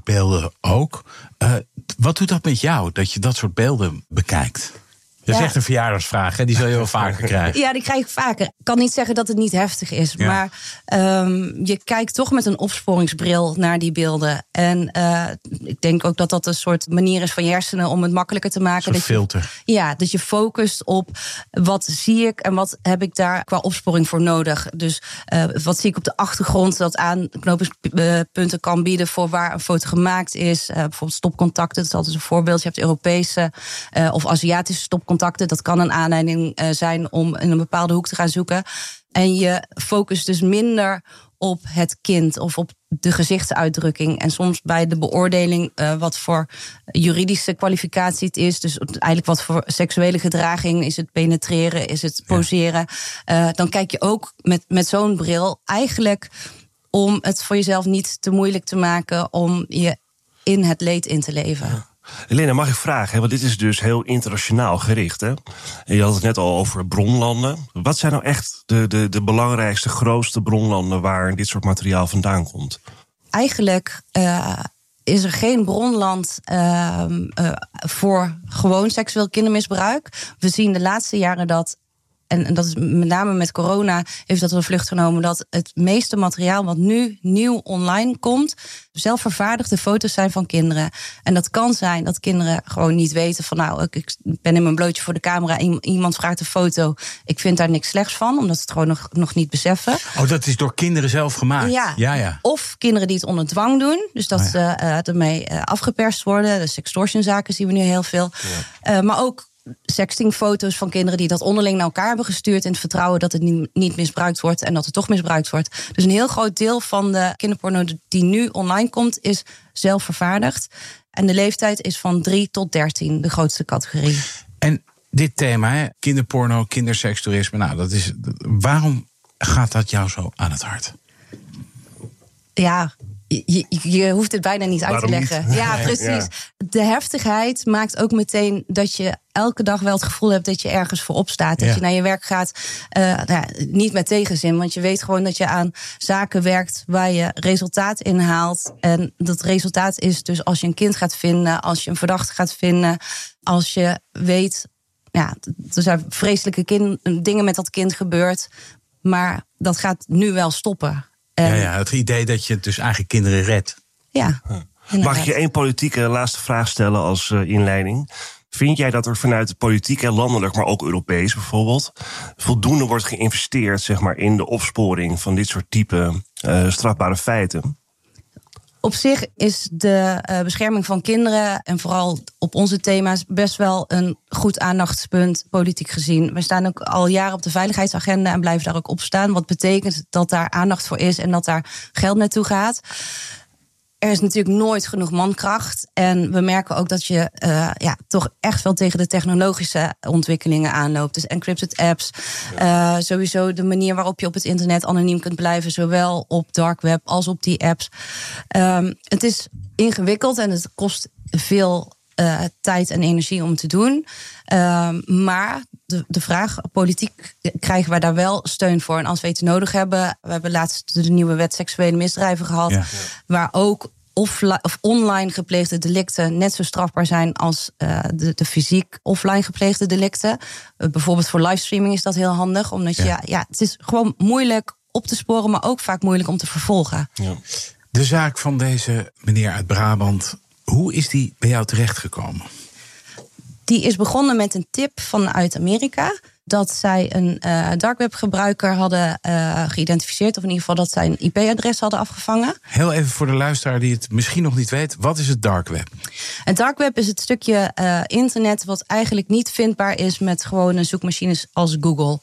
beelden ook. Wat doet dat met jou, dat je dat soort beelden bekijkt? Dat is echt een verjaardagsvraag, hè? Die zal je wel vaker krijgen. Ja, die krijg ik vaker. Ik kan niet zeggen dat het niet heftig is. Ja. Maar je kijkt toch met een opsporingsbril naar die beelden. En ik denk ook dat dat een soort manier is van je hersenen om het makkelijker te maken. Een filter. Dat je focust op wat zie ik en wat heb ik daar qua opsporing voor nodig. Dus wat zie ik op de achtergrond dat aanknopingspunten kan bieden voor waar een foto gemaakt is. Bijvoorbeeld stopcontacten, dat is altijd een voorbeeld. Je hebt Europese of Aziatische stopcontacten. Dat kan een aanleiding zijn om in een bepaalde hoek te gaan zoeken. En je focust dus minder op het kind of op de gezichtsuitdrukking. En soms bij de beoordeling wat voor juridische kwalificatie het is. Dus eigenlijk wat voor seksuele gedraging. Is het penetreren, is het poseren? Dan kijk je ook met zo'n bril eigenlijk om het voor jezelf niet te moeilijk te maken om je in het leed in te leven. Ja. Helena, mag ik vragen, want dit is dus heel internationaal gericht, hè? En je had het net al over bronlanden. Wat zijn nou echt de belangrijkste, grootste bronlanden waar dit soort materiaal vandaan komt? Eigenlijk is er geen bronland voor gewoon seksueel kindermisbruik. We zien de laatste jaren dat, en dat is met name met corona, heeft dat een vlucht genomen, dat het meeste materiaal wat nu nieuw online komt, zelfvervaardigde foto's zijn van kinderen. En dat kan zijn dat kinderen gewoon niet weten van ik ben in mijn blootje voor de camera, iemand vraagt een foto, ik vind daar niks slechts van, omdat ze het gewoon nog niet beseffen. Oh, dat is door kinderen zelf gemaakt? Ja. Of kinderen die het onder dwang doen, dus dat ze ermee afgeperst worden. De sextortionzaken zien we nu heel veel. Ja. Maar ook sextingfoto's van kinderen die dat onderling naar elkaar hebben gestuurd in het vertrouwen dat het niet misbruikt wordt en dat het toch misbruikt wordt. Dus een heel groot deel van de kinderporno die nu online komt is zelfvervaardigd. En de leeftijd is van 3 tot 13, de grootste categorie. En dit thema, hè, kinderporno, kindersekstoerisme, waarom gaat dat jou zo aan het hart? Ja, je hoeft het bijna niet uit te leggen. Niet? Ja, precies. Ja. De heftigheid maakt ook meteen dat je elke dag wel het gevoel hebt dat je ergens voor opstaat. Dat je naar je werk gaat, niet met tegenzin. Want je weet gewoon dat je aan zaken werkt waar je resultaat in haalt. En dat resultaat is dus als je een kind gaat vinden, als je een verdachte gaat vinden, als je weet, er zijn vreselijke dingen met dat kind gebeurd. Maar dat gaat nu wel stoppen. Het idee dat je dus eigenlijk kinderen redt. Ja. Mag ik je één politieke laatste vraag stellen als inleiding? Vind jij dat er vanuit de politiek en landelijk, maar ook Europees bijvoorbeeld, voldoende wordt geïnvesteerd, zeg maar, in de opsporing van dit soort type strafbare feiten? Op zich is de bescherming van kinderen en vooral op onze thema's best wel een goed aandachtspunt politiek gezien. We staan ook al jaren op de veiligheidsagenda en blijven daar ook op staan. Wat betekent dat daar aandacht voor is en dat daar geld naartoe gaat. Er is natuurlijk nooit genoeg mankracht. En we merken ook dat je toch echt wel tegen de technologische ontwikkelingen aanloopt. Dus encrypted apps. Sowieso de manier waarop je op het internet anoniem kunt blijven. Zowel op dark web als op die apps. Het is ingewikkeld en het kost veel tijd en energie om te doen. Maar de vraag, politiek krijgen wij daar wel steun voor. En als we iets nodig hebben, we hebben laatst de nieuwe wet seksuele misdrijven gehad, waar ook online gepleegde delicten net zo strafbaar zijn als de fysiek offline gepleegde delicten. Bijvoorbeeld voor livestreaming is dat heel handig, omdat het is gewoon moeilijk op te sporen, maar ook vaak moeilijk om te vervolgen. Ja. De zaak van deze meneer uit Brabant, hoe is die bij jou terechtgekomen? Die is begonnen met een tip vanuit Amerika, dat zij een dark web gebruiker hadden geïdentificeerd, of in ieder geval dat zij een IP-adres hadden afgevangen. Heel even voor de luisteraar die het misschien nog niet weet, wat is het dark web? Het dark web is het stukje internet wat eigenlijk niet vindbaar is met gewone zoekmachines als Google.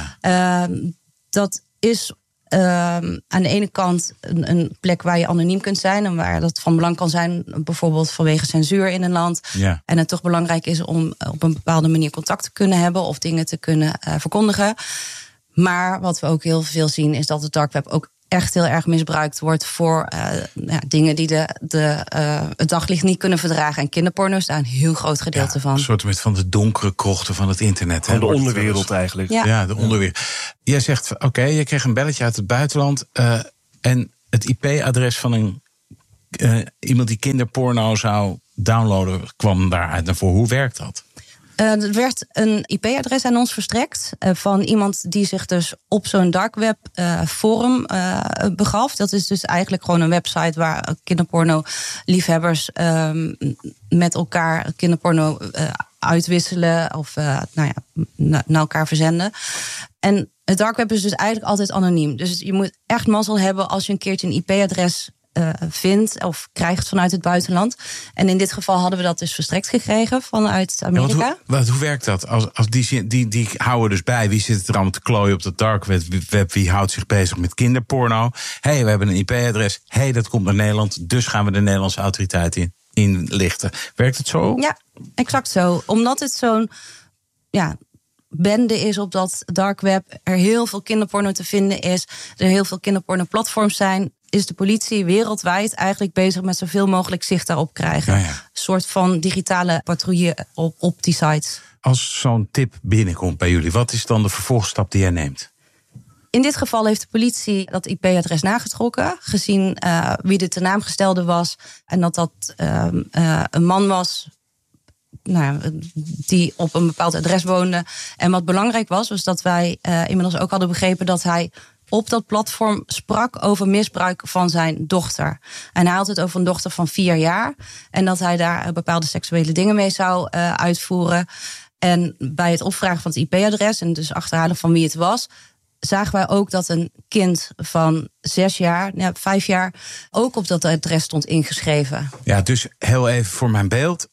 Dat is aan de ene kant een plek waar je anoniem kunt zijn en waar dat van belang kan zijn, bijvoorbeeld vanwege censuur in een land. Ja. En het toch belangrijk is om op een bepaalde manier contact te kunnen hebben of dingen te kunnen verkondigen. Maar wat we ook heel veel zien is dat het dark web ook echt heel erg misbruikt wordt voor dingen die het daglicht niet kunnen verdragen. En kinderporno is daar een heel groot gedeelte van. Een soort van de donkere krochten van het internet. Van de onderwereld eigenlijk. Ja, de onderwereld. Jij zegt, oké, je kreeg een belletje uit het buitenland en het IP-adres van een iemand die kinderporno zou downloaden, kwam daaruit naar voren. Hoe werkt dat? Er werd een IP-adres aan ons verstrekt van iemand die zich dus op zo'n dark web forum begaf. Dat is dus eigenlijk gewoon een website waar kinderporno-liefhebbers met elkaar kinderporno uitwisselen of naar elkaar verzenden. En het dark web is dus eigenlijk altijd anoniem. Dus je moet echt mazzel hebben als je een keertje een IP-adres vindt of krijgt vanuit het buitenland. En in dit geval hadden we dat dus verstrekt gekregen vanuit Amerika. Ja, hoe werkt dat? Als die houden dus bij. Wie zit er allemaal te klooien op dat dark web? Wie houdt zich bezig met kinderporno? We hebben een IP-adres. Dat komt naar Nederland. Dus gaan we de Nederlandse autoriteiten inlichten. Werkt het zo? Ja, exact zo. Omdat het zo'n bende is op dat dark web. Er heel veel kinderporno te vinden is. Er heel veel kinderporno-platforms zijn. Is de politie wereldwijd eigenlijk bezig met zoveel mogelijk zicht daarop krijgen. Een soort van digitale patrouille op die sites. Als zo'n tip binnenkomt bij jullie, wat is dan de vervolgstap die jij neemt? In dit geval heeft de politie dat IP-adres nagetrokken. Gezien wie de tenaamgestelde was. En dat een man was die op een bepaald adres woonde. En wat belangrijk was dat wij inmiddels ook hadden begrepen dat hij op dat platform sprak over misbruik van zijn dochter. En hij had het over een dochter van 4 jaar. En dat hij daar bepaalde seksuele dingen mee zou uitvoeren. En bij het opvragen van het IP-adres en dus achterhalen van wie het was, zagen wij ook dat een kind van 5 jaar ook op dat adres stond ingeschreven. Ja, dus heel even voor mijn beeld.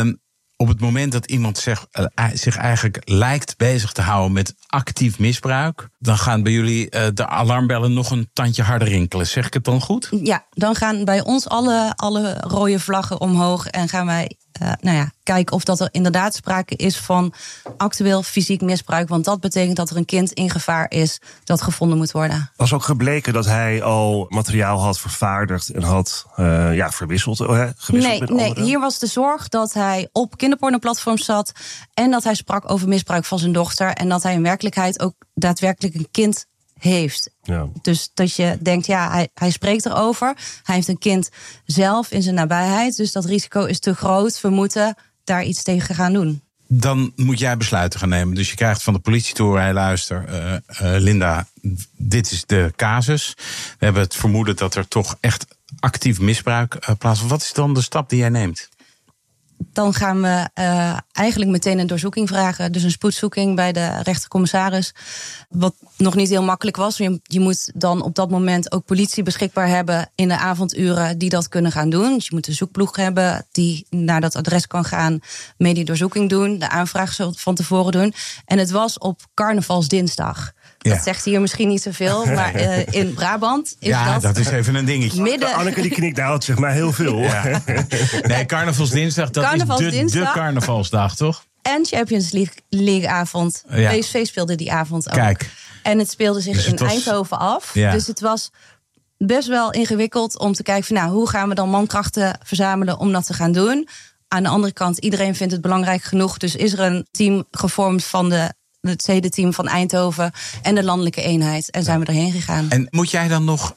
Op het moment dat iemand zich eigenlijk lijkt bezig te houden met actief misbruik, dan gaan bij jullie de alarmbellen nog een tandje harder rinkelen. Zeg ik het dan goed? Ja, dan gaan bij ons alle rode vlaggen omhoog en gaan wij kijken of dat er inderdaad sprake is van actueel fysiek misbruik. Want dat betekent dat er een kind in gevaar is dat gevonden moet worden. Was ook gebleken dat hij al materiaal had vervaardigd en had verwisseld? Nee, hier was de zorg dat hij op kinderpornoplatforms zat en dat hij sprak over misbruik van zijn dochter en dat hij in werkelijkheid ook daadwerkelijk een kind heeft. Ja. Dus dat je denkt, hij spreekt erover. Hij heeft een kind zelf in zijn nabijheid. Dus dat risico is te groot. We moeten daar iets tegen gaan doen. Dan moet jij besluiten gaan nemen. Dus je krijgt van de politie te horen, luister, Linda, dit is de casus. We hebben het vermoeden dat er toch echt actief misbruik plaatsvindt. Wat is dan de stap die jij neemt? Dan gaan we eigenlijk meteen een doorzoeking vragen. Dus een spoedzoeking bij de rechtercommissaris. Wat nog niet heel makkelijk was. Je moet dan op dat moment ook politie beschikbaar hebben in de avonduren die dat kunnen gaan doen. Dus je moet een zoekploeg hebben die naar dat adres kan gaan, mee die doorzoeking doen, de aanvraag van tevoren doen. En het was op carnavalsdinsdag. Ja. Dat zegt hier misschien niet zoveel, maar in Brabant is dat is even een dingetje. Anneke die knikt uit, zeg maar heel veel. Ja. Nee, carnavalsdinsdag, dat is de carnavalsdag, toch? En Champions League avond. Ja. PSV speelde die avond ook. Kijk. En het speelde zich in Eindhoven af. Ja. Dus het was best wel ingewikkeld om te kijken van, hoe gaan we dan mankrachten verzamelen om dat te gaan doen. Aan de andere kant, iedereen vindt het belangrijk genoeg. Dus is er een team gevormd van het zedenteam van Eindhoven en de landelijke eenheid. En zijn we erheen gegaan. En moet jij dan nog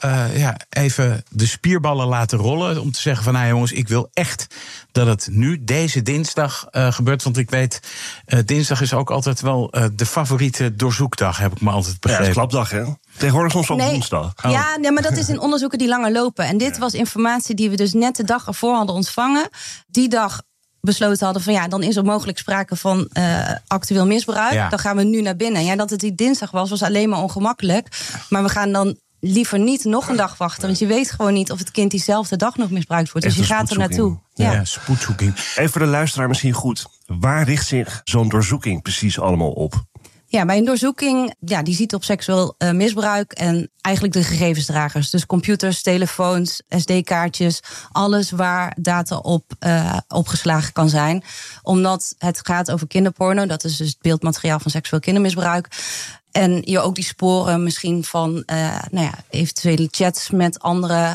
even de spierballen laten rollen om te zeggen van, jongens, ik wil echt dat het nu deze dinsdag gebeurt. Want ik weet, dinsdag is ook altijd wel de favoriete doorzoekdag, heb ik me altijd begrepen. Ja, klapdag, hè? Tegenwoordig soms ook woensdag. Oh. Ja, maar dat is in onderzoeken die langer lopen. En dit was informatie die we dus net de dag ervoor hadden ontvangen. Die dag besloten hadden van, dan is er mogelijk sprake van actueel misbruik. Ja. Dan gaan we nu naar binnen. Ja, dat het die dinsdag was alleen maar ongemakkelijk. Maar we gaan dan liever niet nog een dag wachten. Want je weet gewoon niet of het kind diezelfde dag nog misbruikt wordt. Dus je gaat er naartoe. Ja, spoedzoeking. Even voor de luisteraar misschien goed. Waar richt zich zo'n doorzoeking precies allemaal op? Ja, bij een doorzoeking, die ziet op seksueel misbruik en eigenlijk de gegevensdragers. Dus computers, telefoons, SD-kaartjes, alles waar data op opgeslagen kan zijn. Omdat het gaat over kinderporno, dat is dus het beeldmateriaal van seksueel kindermisbruik. En je ook die sporen misschien van eventuele chats met andere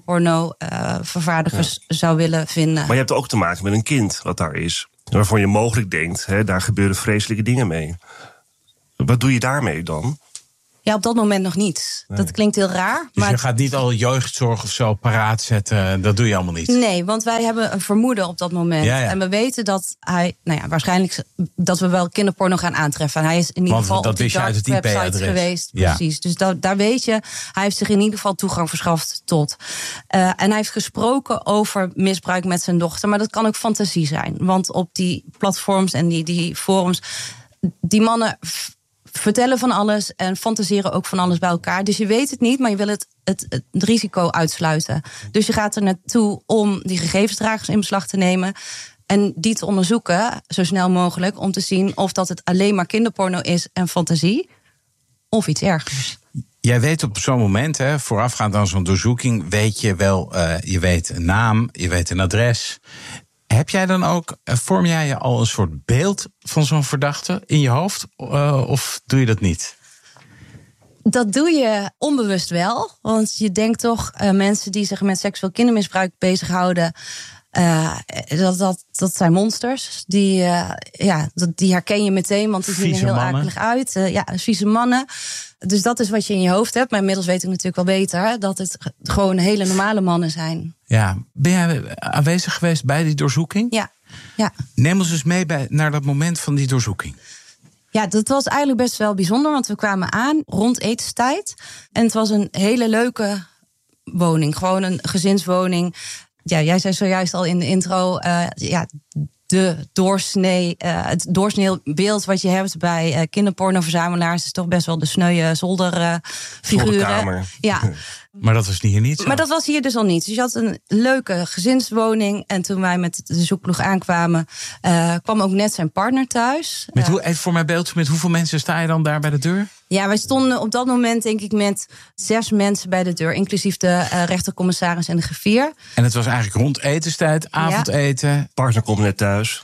kinderporno-vervaardigers zou willen vinden. Maar je hebt ook te maken met een kind wat daar is. Waarvan je mogelijk denkt, daar gebeuren vreselijke dingen mee. Wat doe je daarmee dan? Ja, op dat moment nog niet. Nee. Dat klinkt heel raar. Dus je gaat niet al jeugdzorg of zo paraat zetten. Dat doe je allemaal niet? Nee, want wij hebben een vermoeden op dat moment. Ja. En we weten dat hij, waarschijnlijk dat we wel kinderporno gaan aantreffen. En hij is in ieder geval dat op die dark website geweest. Ja. Precies. Dus daar weet je, hij heeft zich in ieder geval toegang verschaft tot. En hij heeft gesproken over misbruik met zijn dochter. Maar dat kan ook fantasie zijn. Want op die platforms en die forums, die mannen vertellen van alles en fantaseren ook van alles bij elkaar. Dus je weet het niet, maar je wil het risico uitsluiten. Dus je gaat er naartoe om die gegevensdragers in beslag te nemen en die te onderzoeken, zo snel mogelijk, om te zien of dat het alleen maar kinderporno is en fantasie, of iets ergers. Jij weet op zo'n moment, voorafgaand aan zo'n doorzoeking, weet je wel, je weet een naam, je weet een adres. Heb jij dan ook, vorm jij je al een soort beeld van zo'n verdachte in je hoofd? Of doe je dat niet? Dat doe je onbewust wel. Want je denkt toch, mensen die zich met seksueel kindermisbruik bezighouden, dat zijn monsters. Die herken je meteen, want die zien er heel akelig uit. Vieze mannen. Dus dat is wat je in je hoofd hebt. Maar inmiddels weet ik natuurlijk wel beter dat het gewoon hele normale mannen zijn. Ja, ben jij aanwezig geweest bij die doorzoeking? Ja. Neem ons eens mee naar dat moment van die doorzoeking. Ja, dat was eigenlijk best wel bijzonder, want we kwamen aan rond etenstijd. En het was een hele leuke woning, gewoon een gezinswoning. Ja, jij zei zojuist al in de intro, het doorsnee beeld wat je hebt bij kinderpornoverzamelaars is toch best wel de sneuwe zolderfiguren. Ja. Maar dat was hier niet zo. Maar dat was hier dus al niet. Dus je had een leuke gezinswoning. En toen wij met de zoekploeg aankwamen, kwam ook net zijn partner thuis. Even voor mijn beeld, met hoeveel mensen sta je dan daar bij de deur? Ja, wij stonden op dat moment denk ik met 6 mensen bij de deur. Inclusief de rechtercommissaris en de griffier. En het was eigenlijk rond etenstijd, avondeten. Ja. Partner komt net thuis.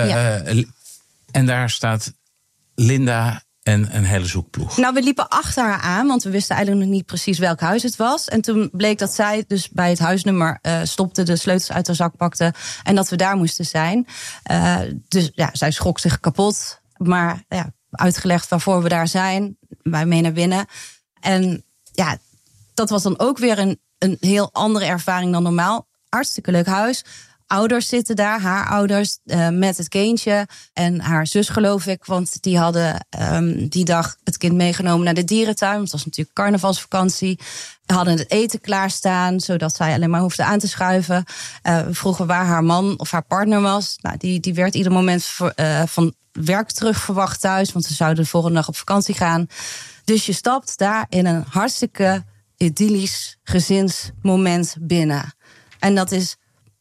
En daar staat Linda en een hele zoekploeg. Nou, we liepen achter haar aan, want we wisten eigenlijk nog niet precies welk huis het was. En toen bleek dat zij dus bij het huisnummer stopte, de sleutels uit haar zak pakte en dat we daar moesten zijn. Dus ja, zij schrok zich kapot. Maar ja, uitgelegd waarvoor we daar zijn. Wij mee naar binnen. En ja, dat was dan ook weer een heel andere ervaring dan normaal. Hartstikke leuk huis. Ouders zitten daar, haar ouders, met het kindje. En haar zus, geloof ik, want die hadden die dag het kind meegenomen naar de dierentuin. Want het was natuurlijk carnavalsvakantie. We hadden het eten klaarstaan, zodat zij alleen maar hoefde aan te schuiven. We vroegen waar haar man of haar partner was. Nou, die werd ieder moment van werk terug verwacht thuis, want ze zouden de volgende dag op vakantie gaan. Dus je stapt daar in een hartstikke idyllisch gezinsmoment binnen. En dat is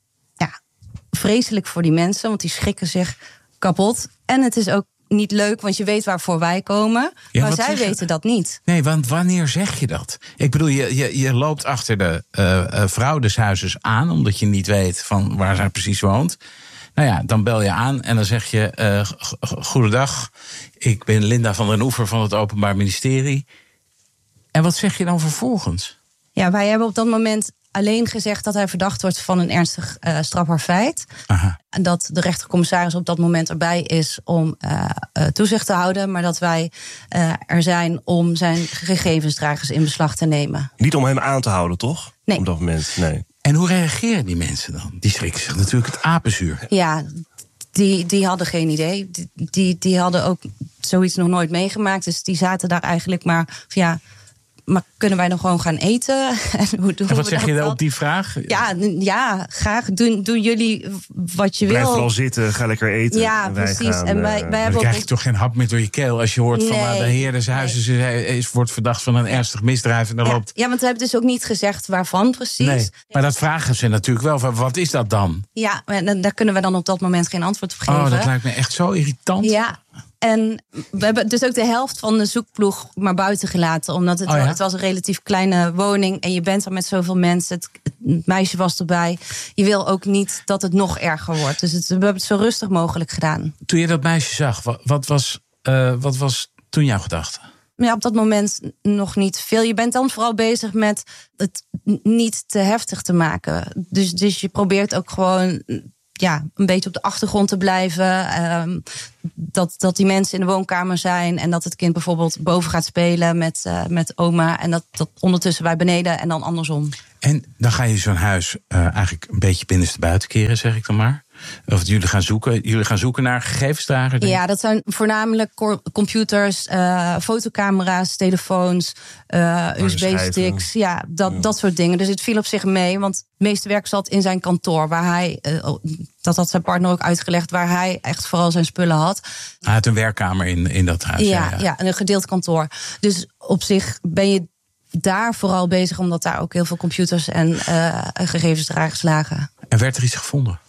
vreselijk voor die mensen, want die schrikken zich kapot. En het is ook niet leuk, want je weet waarvoor wij komen. Ja, maar zij weten dat niet. Nee, want wanneer zeg je dat? Ik bedoel, je loopt achter de vrouw des huizes aan, omdat je niet weet van waar zij precies woont. Nou ja, dan bel je aan en dan zeg je, goedendag, ik ben Linda van den Oever van het Openbaar Ministerie. En wat zeg je dan vervolgens? Ja, wij hebben op dat moment alleen gezegd dat hij verdacht wordt van een ernstig strafbaar feit. Aha. En dat de rechtercommissaris op dat moment erbij is om toezicht te houden. Maar dat wij er zijn om zijn gegevensdragers in beslag te nemen. Niet om hem aan te houden, toch? Nee. Op dat moment, nee. En hoe reageren die mensen dan? Die schrikken zich natuurlijk het apenzuur. Ja, die hadden geen idee. Die hadden ook zoiets nog nooit meegemaakt. Dus die zaten daar eigenlijk maar maar kunnen wij dan gewoon gaan eten? En wat zeg je dan op die vraag? Ja, graag. Doen jullie wat je wil. Blijf vooral zitten, ga lekker eten. Ja, en precies. En wij hebben dan krijg je toch geen hap meer door je keel als je hoort van de heer des huizes wordt verdacht van een ernstig misdrijf. En dan loopt. Ja, want we hebben dus ook niet gezegd waarvan precies. Nee, maar dat vragen ze natuurlijk wel. Wat is dat dan? Ja, en daar kunnen we dan op dat moment geen antwoord op geven. Oh, dat lijkt me echt zo irritant. Ja. En we hebben dus ook de helft van de zoekploeg maar buiten gelaten. Omdat het was een relatief kleine woning. En je bent er met zoveel mensen. Het meisje was erbij. Je wil ook niet dat het nog erger wordt. Dus we hebben het zo rustig mogelijk gedaan. Toen je dat meisje zag, wat was toen jouw gedachte? Ja, op dat moment nog niet veel. Je bent dan vooral bezig met het niet te heftig te maken. Dus je probeert ook gewoon een beetje op de achtergrond te blijven. Dat die mensen in de woonkamer zijn en dat het kind bijvoorbeeld boven gaat spelen met oma en dat ondertussen wij beneden en dan andersom. En dan ga je zo'n huis eigenlijk een beetje binnenstebuiten keren, zeg ik dan maar. Of jullie gaan zoeken naar gegevensdragers? Ja, dat zijn voornamelijk computers, fotocamera's, telefoons, USB-sticks. Ja, dat soort dingen. Dus het viel op zich mee, want het meeste werk zat in zijn kantoor, waar hij, dat had zijn partner ook uitgelegd, waar hij echt vooral zijn spullen had. Hij had een werkkamer in dat huis. Ja, een gedeeld kantoor. Dus op zich ben je daar vooral bezig, omdat daar ook heel veel computers en gegevensdragers lagen. En werd er iets gevonden?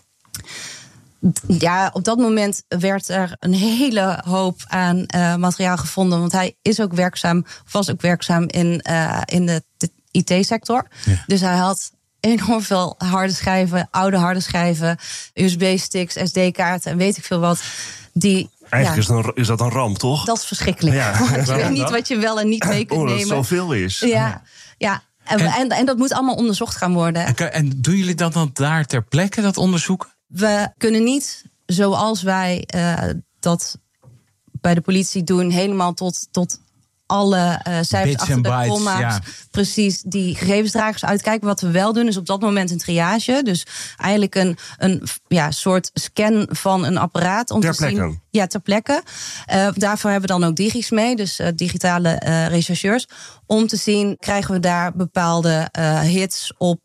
Ja, op dat moment werd er een hele hoop aan materiaal gevonden. Want hij was ook werkzaam in de IT-sector. Ja. Dus hij had enorm veel harde schijven, oude harde schijven, USB-sticks, SD-kaarten en weet ik veel wat. Eigenlijk is dat een ramp, toch? Dat is verschrikkelijk. Ja. Want je weet niet wat je wel en niet mee kunt nemen. Dat het zoveel is. Ja. En dat moet allemaal onderzocht gaan worden. En doen jullie dat dan daar ter plekke, dat onderzoeken? We kunnen niet, zoals wij dat bij de politie doen, helemaal tot alle cijfers achter de komma's, precies die gegevensdragers uitkijken. Wat we wel doen is op dat moment een triage. Dus eigenlijk een soort scan van een apparaat om te zien. Ja, ter plekke. Daarvoor hebben we dan ook digis mee, dus digitale rechercheurs, om te zien, krijgen we daar bepaalde hits op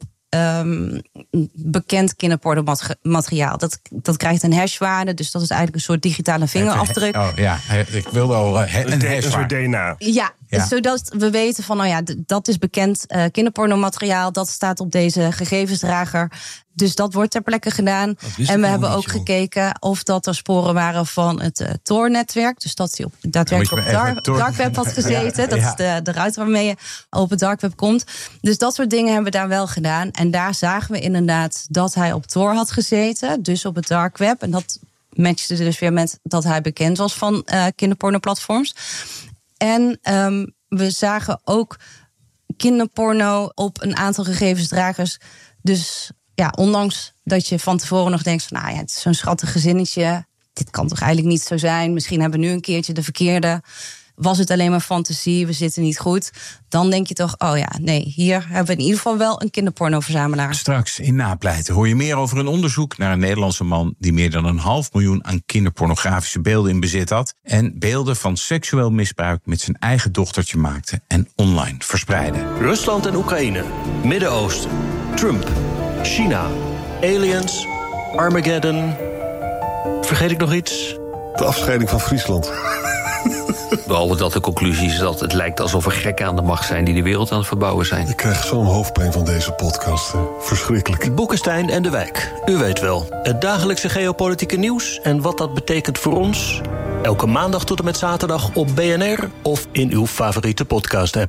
bekend kinderpornomateriaal. Dat krijgt een hashwaarde, dus dat is eigenlijk een soort digitale vingerafdruk. Ik wilde al een soort DNA. Ja, zodat we weten van, dat is bekend kinderpornomateriaal, dat staat op deze gegevensdrager. Dus dat wordt ter plekke gedaan. En we hebben ook gekeken of dat er sporen waren van het Tor-netwerk. Dus dat hij daadwerkelijk op het dark web had gezeten. Dat is de ruit waarmee je op het dark web komt. Dus dat soort dingen hebben we daar wel gedaan. En daar zagen we inderdaad dat hij op Tor had gezeten. Dus op het dark web. En dat matchte dus weer met dat hij bekend was van kinderpornoplatforms. En we zagen ook kinderporno op een aantal gegevensdragers. Dus ja, ondanks dat je van tevoren nog denkt van, het is zo'n schattig gezinnetje. Dit kan toch eigenlijk niet zo zijn. Misschien hebben we nu een keertje de verkeerde. Was het alleen maar fantasie, we zitten niet goed. Dan denk je toch, hier hebben we in ieder geval wel een kinderpornoverzamelaar. Straks in Napleiten hoor je meer over een onderzoek naar een Nederlandse man die meer dan 500.000 aan kinderpornografische beelden in bezit had. En beelden van seksueel misbruik met zijn eigen dochtertje maakte en online verspreidde. Rusland en Oekraïne, Midden-Oosten, Trump, China, aliens, Armageddon. Vergeet ik nog iets? De afscheiding van Friesland. Behalve dat de conclusie is dat het lijkt alsof er gekken aan de macht zijn die de wereld aan het verbouwen zijn. Ik krijg zo'n hoofdpijn van deze podcast. Verschrikkelijk. Boekenstein en de Wijk. U weet wel, het dagelijkse geopolitieke nieuws en wat dat betekent voor ons. Elke maandag tot en met zaterdag op BNR of in uw favoriete podcast-app.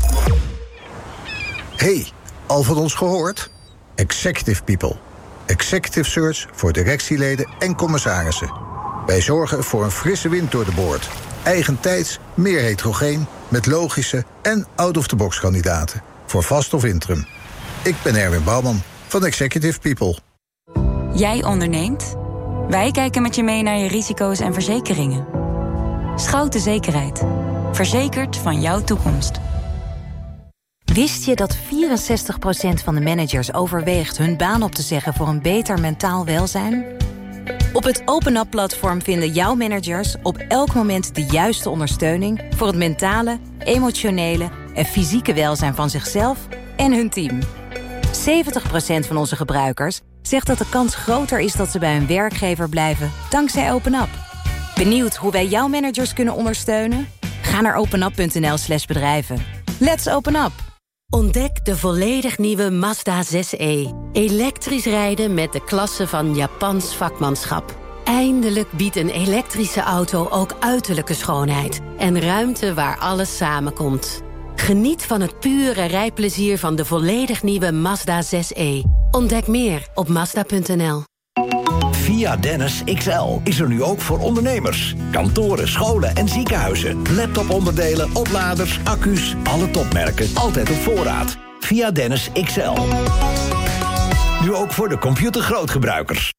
Hey, al van ons gehoord? Executive People. Executive Search voor directieleden en commissarissen. Wij zorgen voor een frisse wind door de boord. Eigentijds, meer heterogeen, met logische en out-of-the-box kandidaten. Voor vast of interim. Ik ben Erwin Bouwman van Executive People. Jij onderneemt? Wij kijken met je mee naar je risico's en verzekeringen. Schouten Zekerheid. Verzekerd van jouw toekomst. Wist je dat 64% van de managers overweegt hun baan op te zeggen voor een beter mentaal welzijn? Op het OpenUp-platform vinden jouw managers op elk moment de juiste ondersteuning voor het mentale, emotionele en fysieke welzijn van zichzelf en hun team. 70% van onze gebruikers zegt dat de kans groter is dat ze bij hun werkgever blijven dankzij OpenUp. Benieuwd hoe wij jouw managers kunnen ondersteunen? Ga naar openup.nl/bedrijven. Let's open up! Ontdek de volledig nieuwe Mazda 6e. Elektrisch rijden met de klasse van Japans vakmanschap. Eindelijk biedt een elektrische auto ook uiterlijke schoonheid en ruimte waar alles samenkomt. Geniet van het pure rijplezier van de volledig nieuwe Mazda 6e. Ontdek meer op Mazda.nl. Via Dennis XL is er nu ook voor ondernemers. Kantoren, scholen en ziekenhuizen. Laptoponderdelen, opladers, accu's, alle topmerken. Altijd op voorraad. Via Dennis XL. Nu ook voor de computergrootgebruikers.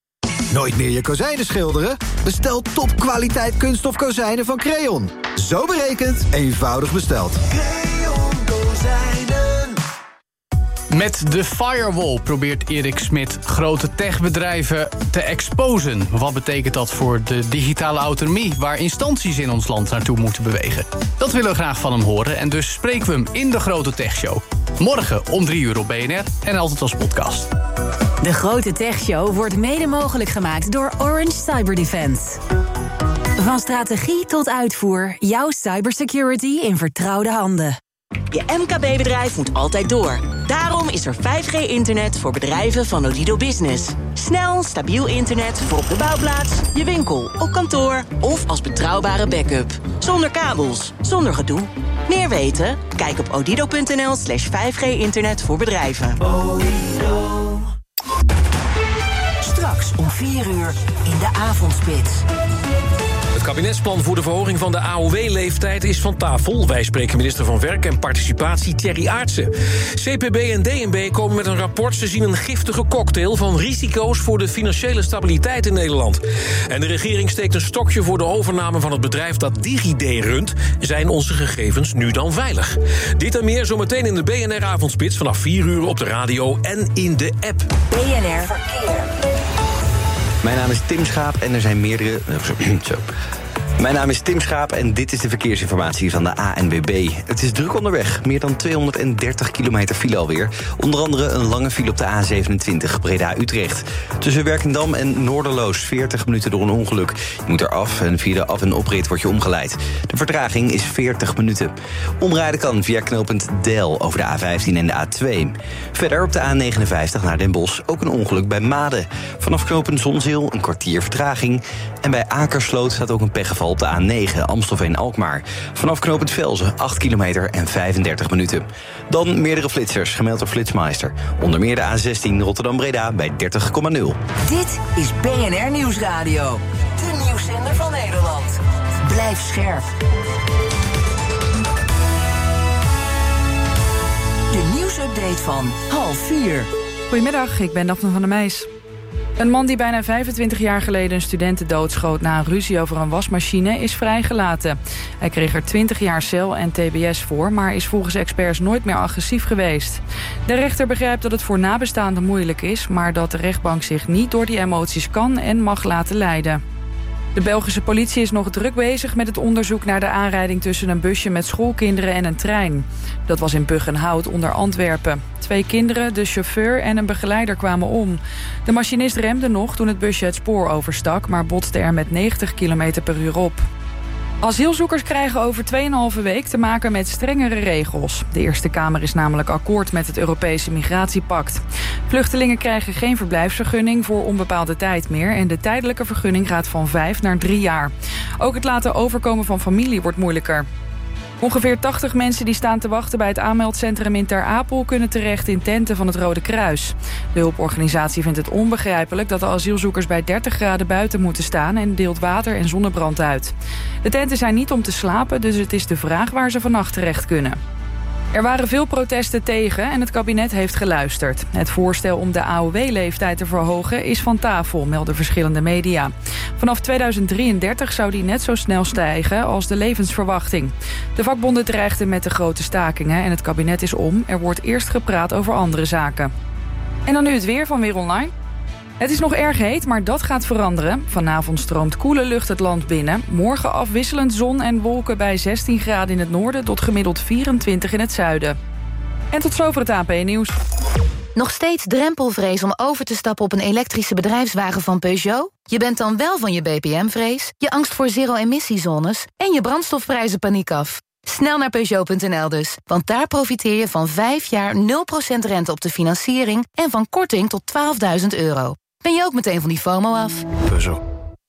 Nooit meer je kozijnen schilderen? Bestel topkwaliteit kunststof kozijnen van Creon. Zo berekend, eenvoudig besteld. Creon kozijnen. Met de firewall probeert Erik Smit grote techbedrijven te exposen. Wat betekent dat voor de digitale autonomie, waar instanties in ons land naartoe moeten bewegen? Dat willen we graag van hem horen en dus spreken we hem in de Grote Techshow. Morgen om 3:00 op BNR en altijd als podcast. De Grote Techshow wordt mede mogelijk gemaakt door Orange Cyber Defense. Van strategie tot uitvoer, jouw cybersecurity in vertrouwde handen. Je MKB-bedrijf moet altijd door. Daarom is er 5G-internet voor bedrijven van Odido Business. Snel, stabiel internet voor op de bouwplaats, je winkel, op kantoor of als betrouwbare backup. Zonder kabels, zonder gedoe. Meer weten? Kijk op odido.nl/5G-internet voor bedrijven. Odido. Straks om 4:00 in de avondspits. Het kabinetsplan voor de verhoging van de AOW-leeftijd is van tafel. Wij spreken minister van Werk en Participatie Thierry Aartsen. CPB en DNB komen met een rapport. Ze zien een giftige cocktail van risico's voor de financiële stabiliteit in Nederland. En de regering steekt een stokje voor de overname van het bedrijf dat DigiD runt. Zijn onze gegevens nu dan veilig? Dit en meer zometeen in de BNR-avondspits vanaf 4:00 op de radio en in de app. BNR Verkeer. Mijn naam is Tim Schaap en er zijn meerdere... Mijn naam is Tim Schaap en dit is de verkeersinformatie van de ANWB. Het is druk onderweg, meer dan 230 kilometer file alweer. Onder andere een lange file op de A27 Breda-Utrecht. Tussen Werkendam en Noorderloos 40 minuten door een ongeluk. Je moet er af en via de af- en oprit word je omgeleid. De vertraging is 40 minuten. Omrijden kan via knooppunt Deil over de A15 en de A2. Verder op de A59 naar Den Bosch ook een ongeluk bij Maden. Vanaf knooppunt Zonzeel een kwartier vertraging. En bij Akersloot staat ook een pechgeval op de A9 Amstelveen-Alkmaar. Vanaf knooppunt Velzen 8 kilometer en 35 minuten. Dan meerdere flitsers, gemeld door Flitsmeister. Onder meer de A16 Rotterdam-Breda bij 30,0. Dit is BNR Nieuwsradio. De nieuwszender van Nederland. Blijf scherp. De nieuwsupdate van 3:30. Goedemiddag, ik ben Daphne van der Meijs. Een man die bijna 25 jaar geleden een studenten doodschoot na een ruzie over een wasmachine is vrijgelaten. Hij kreeg er 20 jaar cel en tbs voor, maar is volgens experts nooit meer agressief geweest. De rechter begrijpt dat het voor nabestaanden moeilijk is, maar dat de rechtbank zich niet door die emoties kan en mag laten leiden. De Belgische politie is nog druk bezig met het onderzoek naar de aanrijding tussen een busje met schoolkinderen en een trein. Dat was in Buggenhout onder Antwerpen. 2 kinderen, de chauffeur en een begeleider kwamen om. De machinist remde nog toen het busje het spoor overstak, maar botste er met 90 km/u op. Asielzoekers krijgen over 2,5 week te maken met strengere regels. De Eerste Kamer is namelijk akkoord met het Europese Migratiepact. Vluchtelingen krijgen geen verblijfsvergunning voor onbepaalde tijd meer en de tijdelijke vergunning gaat van 5 naar 3 jaar. Ook het laten overkomen van familie wordt moeilijker. Ongeveer 80 mensen die staan te wachten bij het aanmeldcentrum in Ter Apel kunnen terecht in tenten van het Rode Kruis. De hulporganisatie vindt het onbegrijpelijk dat de asielzoekers bij 30 graden buiten moeten staan en deelt water en zonnebrand uit. De tenten zijn niet om te slapen, dus het is de vraag waar ze vannacht terecht kunnen. Er waren veel protesten tegen en het kabinet heeft geluisterd. Het voorstel om de AOW-leeftijd te verhogen is van tafel, melden verschillende media. Vanaf 2033 zou die net zo snel stijgen als de levensverwachting. De vakbonden dreigden met de grote stakingen en het kabinet is om. Er wordt eerst gepraat over andere zaken. En dan nu het weer van Weer Online. Het is nog erg heet, maar dat gaat veranderen. Vanavond stroomt koele lucht het land binnen. Morgen afwisselend zon en wolken bij 16 graden in het noorden tot gemiddeld 24 in het zuiden. En tot zover het AP-nieuws. Nog steeds drempelvrees om over te stappen op een elektrische bedrijfswagen van Peugeot? Je bent dan wel van je BPM-vrees, je angst voor zero-emissiezones en je brandstofprijzenpaniek af. Snel naar Peugeot.nl dus, want daar profiteer je van 5 jaar 0% rente op de financiering en van korting tot €12.000. Ben je ook meteen van die FOMO af? Peugeot.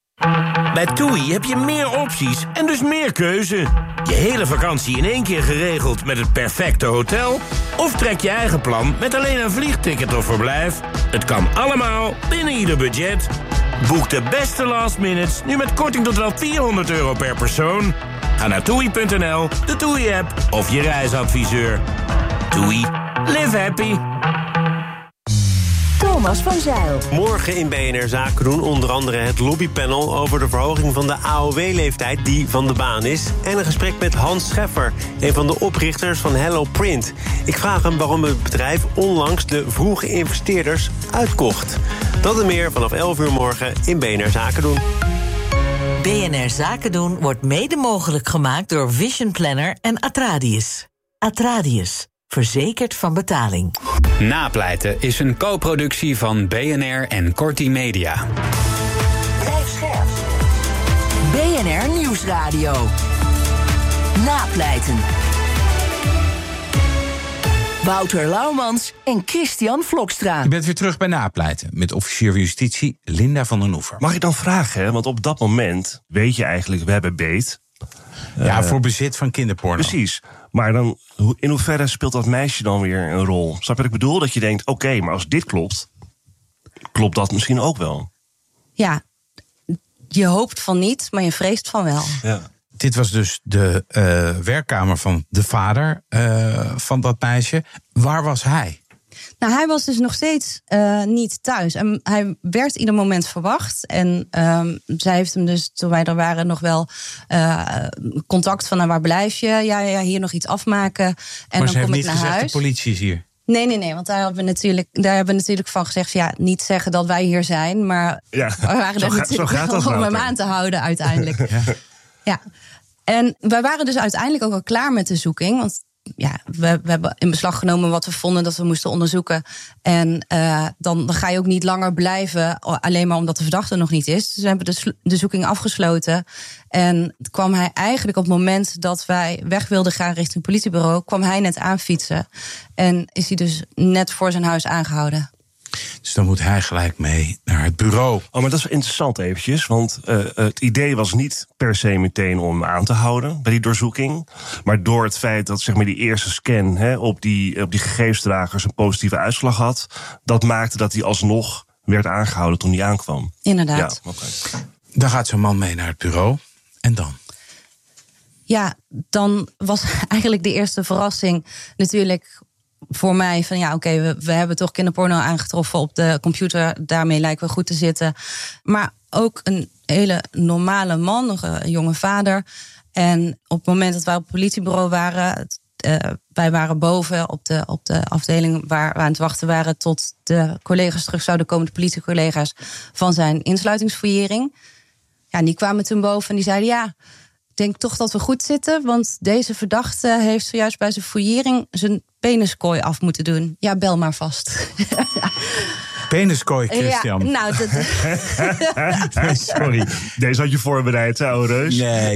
Bij TUI heb je meer opties en dus meer keuze. Je hele vakantie in één keer geregeld met het perfecte hotel? Of trek je eigen plan met alleen een vliegticket of verblijf? Het kan allemaal binnen ieder budget. Boek de beste last minutes nu met korting tot wel €400 per persoon. Ga naar TUI.nl, de TUI-app of je reisadviseur. TUI. Live happy. Thomas van Zijl. Morgen in BNR Zaken doen onder andere het lobbypanel over de verhoging van de AOW-leeftijd die van de baan is. En een gesprek met Hans Scheffer, een van de oprichters van Hello Print. Ik vraag hem waarom het bedrijf onlangs de vroege investeerders uitkocht. Dat en meer vanaf 11 uur morgen in BNR Zaken doen. BNR Zaken doen wordt mede mogelijk gemaakt door Vision Planner en Atradius. Atradius, verzekerd van betaling. Napleiten is een co-productie van BNR en Corti Media. Blijf scherp. BNR Nieuwsradio. Napleiten. Wouter Laumans en Christian Vlokstra. Je bent weer terug bij Napleiten met officier van justitie Linda van den Oever. Mag ik dan vragen, hè? Want op dat moment weet je eigenlijk, we hebben beet. Ja, voor bezit van kinderporno. Precies. Maar dan, in hoeverre speelt dat meisje dan weer een rol? Snap je wat ik bedoel? Dat je denkt, oké, maar als dit klopt, klopt dat misschien ook wel. Ja, je hoopt van niet, maar je vreest van wel. Ja. Dit was dus de werkkamer van de vader van dat meisje. Waar was hij? Nou, hij was dus nog steeds niet thuis. En hij werd ieder moment verwacht. En zij heeft hem dus, toen wij er waren, nog wel contact van... waar blijf je? Ja, hier nog iets afmaken. En maar dan ze kom heeft ik niet naar gezegd, huis. de politie is hier. Nee, want daar hebben we natuurlijk van gezegd... ja, niet zeggen dat wij hier zijn, maar ja, we waren er natuurlijk wel om hem aan te houden uiteindelijk. Ja. En wij waren dus uiteindelijk ook al klaar met de zoeking. Want ja, we hebben in beslag genomen wat we vonden dat we moesten onderzoeken. En dan ga je ook niet langer blijven, alleen maar omdat de verdachte nog niet is. Dus we hebben de zoeking afgesloten. En kwam hij eigenlijk op het moment dat wij weg wilden gaan richting het politiebureau... kwam hij net aanfietsen. En is hij dus net voor zijn huis aangehouden. Dus dan moet hij gelijk mee naar het bureau. Oh, maar dat is interessant eventjes. Want het idee was niet per se meteen om hem aan te houden bij die doorzoeking. Maar door het feit dat zeg maar, die eerste scan op die gegevensdragers een positieve uitslag had... dat maakte dat hij alsnog werd aangehouden toen hij aankwam. Inderdaad. Ja, okay. Dan gaat zo'n man mee naar het bureau. En dan? Ja, dan was eigenlijk de eerste verrassing natuurlijk... voor mij van ja, oké, we hebben toch kinderporno aangetroffen op de computer. Daarmee lijken we goed te zitten. Maar ook een hele normale man, nog een jonge vader. En op het moment dat wij op het politiebureau waren... wij waren boven op de afdeling waar we aan het wachten waren... tot de collega's terug zouden komen, de politiecollega's... van zijn insluitingsfouillering. Ja, die kwamen toen boven en die zeiden... ja, ik denk toch dat we goed zitten... want deze verdachte heeft zojuist bij zijn fouillering... zijn peniskooi af moeten doen. Ja, bel maar vast. Peniskooi, Christian. Ja, nou, nee, sorry. Deze had je voorbereid, oude reus. Nee.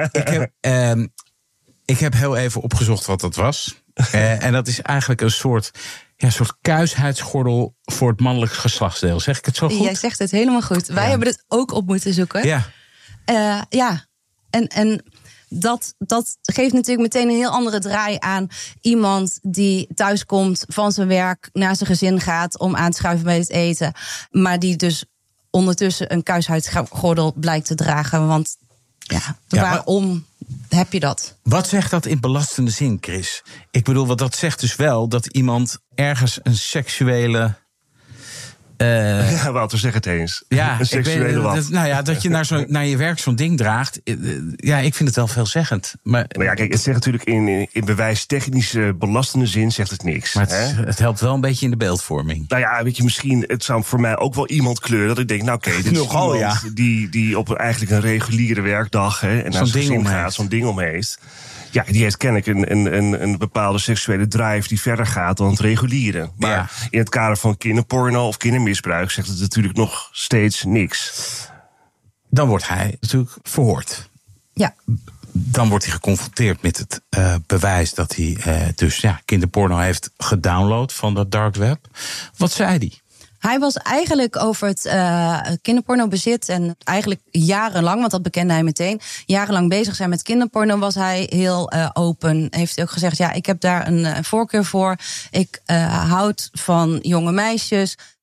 Ik heb heel even opgezocht wat dat was. En dat is eigenlijk een soort kuisheidsgordel voor het mannelijk geslachtsdeel. Zeg ik het zo goed? Jij zegt het helemaal goed. Wij hebben het ook op moeten zoeken. Ja. En dat geeft natuurlijk meteen een heel andere draai aan iemand die thuiskomt van zijn werk, naar zijn gezin gaat om aan te schuiven bij het eten. Maar die dus ondertussen een kuisheidsgordel blijkt te dragen. Want waarom heb je dat? Wat zegt dat in belastende zin, Chris? Ik bedoel, want dat zegt dus wel dat iemand ergens een seksuele... Wouter, zeg het eens. Ja, een seksuele wat. Dat je naar je werk zo'n ding draagt. Ja, ik vind het wel veelzeggend. Maar ja, kijk, het zegt natuurlijk in bewijstechnische belastende zin zegt het niks. Maar het helpt wel een beetje in de beeldvorming. Nou ja, weet je, misschien, het zou voor mij ook wel iemand kleuren dat ik denk, nou oké, dit is iemand die op eigenlijk een reguliere werkdag en naar zijn gezin gaat, zo'n ding om heeft. Ja, die heeft kennelijk een bepaalde seksuele drive die verder gaat dan het reguliere. Maar in het kader van kinderporno of kindermisbruik zegt het natuurlijk nog steeds niks. Dan wordt hij natuurlijk verhoord. Ja. Dan wordt hij geconfronteerd met het bewijs dat hij kinderporno heeft gedownload van dat dark web. Wat zei hij? Hij was eigenlijk over het kinderpornobezit en eigenlijk jarenlang, want dat bekende hij meteen, jarenlang bezig zijn met kinderporno, was hij heel open. Heeft hij ook gezegd, ja, ik heb daar een voorkeur voor. Ik houd van jonge meisjes.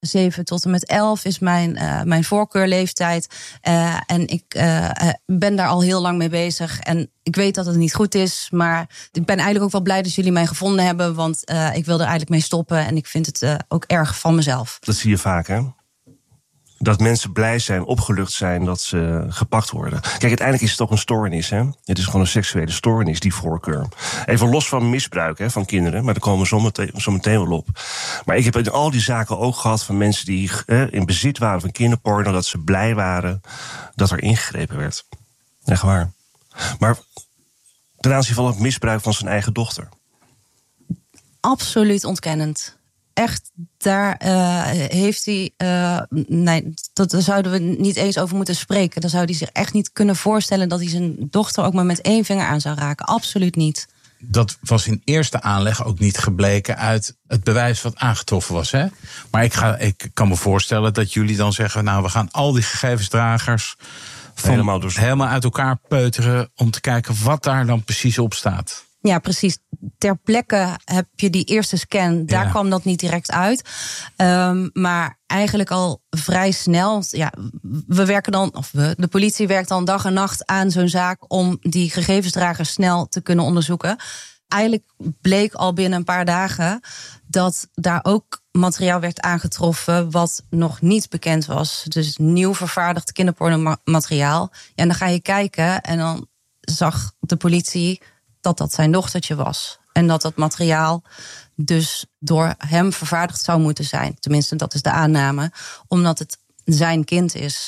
7 tot en met 11 is mijn voorkeurleeftijd. En ik ben daar al heel lang mee bezig. En ik weet dat het niet goed is. Maar ik ben eigenlijk ook wel blij dat jullie mij gevonden hebben. Want ik wil er eigenlijk mee stoppen. En ik vind het ook erg van mezelf. Dat zie je vaak, hè? Dat mensen blij zijn, opgelucht zijn dat ze gepakt worden. Kijk, uiteindelijk is het ook een stoornis, hè? Het is gewoon een seksuele stoornis, die voorkeur. Even los van misbruik van kinderen, maar daar komen we zo meteen wel op. Maar ik heb in al die zaken ook gehad van mensen die in bezit waren van kinderporno, dat ze blij waren dat er ingegrepen werd. Echt waar. Maar ten aanzien van het misbruik van zijn eigen dochter. Absoluut ontkennend. Echt, daar heeft hij... nee, daar zouden we niet eens over moeten spreken. Dan zou hij zich echt niet kunnen voorstellen dat hij zijn dochter ook maar met 1 vinger aan zou raken. Absoluut niet. Dat was in eerste aanleg ook niet gebleken uit het bewijs wat aangetroffen was. Hè? Maar ik kan me voorstellen dat jullie dan zeggen, nou, we gaan al die gegevensdragers helemaal uit elkaar peuteren om te kijken wat daar dan precies op staat. Ja, precies. Ter plekke heb je die eerste scan. Daar kwam dat niet direct uit. Maar eigenlijk al vrij snel. Ja, de politie werkt dan dag en nacht aan zo'n zaak om die gegevensdragers snel te kunnen onderzoeken. Eigenlijk bleek al binnen een paar dagen dat daar ook materiaal werd aangetroffen wat nog niet bekend was. Dus nieuw vervaardigd kinderpornomateriaal. Ja, en dan ga je kijken en dan zag de politie dat zijn dochtertje was. En dat materiaal dus door hem vervaardigd zou moeten zijn. Tenminste, dat is de aanname. Omdat het zijn kind is.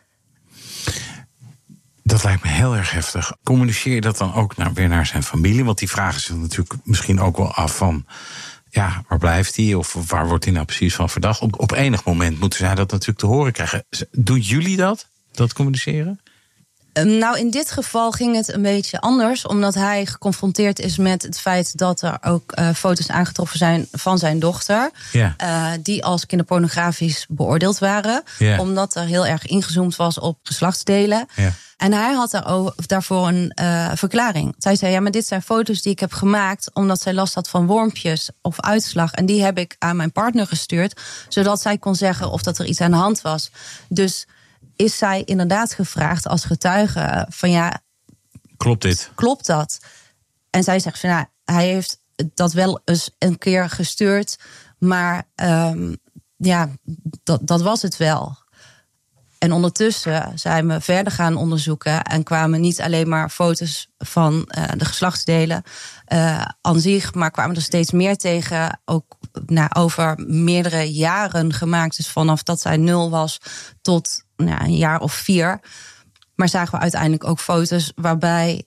Dat lijkt me heel erg heftig. Communiceer je dat dan ook weer naar zijn familie? Want die vragen zich natuurlijk misschien ook wel af van, ja, waar blijft hij? Of waar wordt hij nou precies van verdacht? Op enig moment moeten zij dat natuurlijk te horen krijgen. Doen jullie dat communiceren? Nou, in dit geval ging het een beetje anders. Omdat hij geconfronteerd is met het feit dat er ook foto's aangetroffen zijn van zijn dochter. Yeah. Die als kinderpornografisch beoordeeld waren. Yeah. Omdat er heel erg ingezoomd was op geslachtsdelen. Yeah. En hij had daarvoor een verklaring. Zij zei, ja, maar dit zijn foto's die ik heb gemaakt omdat zij last had van wormpjes of uitslag. En die heb ik aan mijn partner gestuurd, zodat zij kon zeggen of dat er iets aan de hand was. Dus is zij inderdaad gevraagd als getuige van, ja, klopt dit? Klopt dat? En zij zegt van, ja, hij heeft dat wel eens een keer gestuurd, maar ja, dat was het wel. En ondertussen zijn we verder gaan onderzoeken en kwamen niet alleen maar foto's van de geslachtsdelen aan zich, maar kwamen er steeds meer tegen, ook over meerdere jaren gemaakt. Dus vanaf dat zij 0 was tot een jaar of 4. Maar zagen we uiteindelijk ook foto's waarbij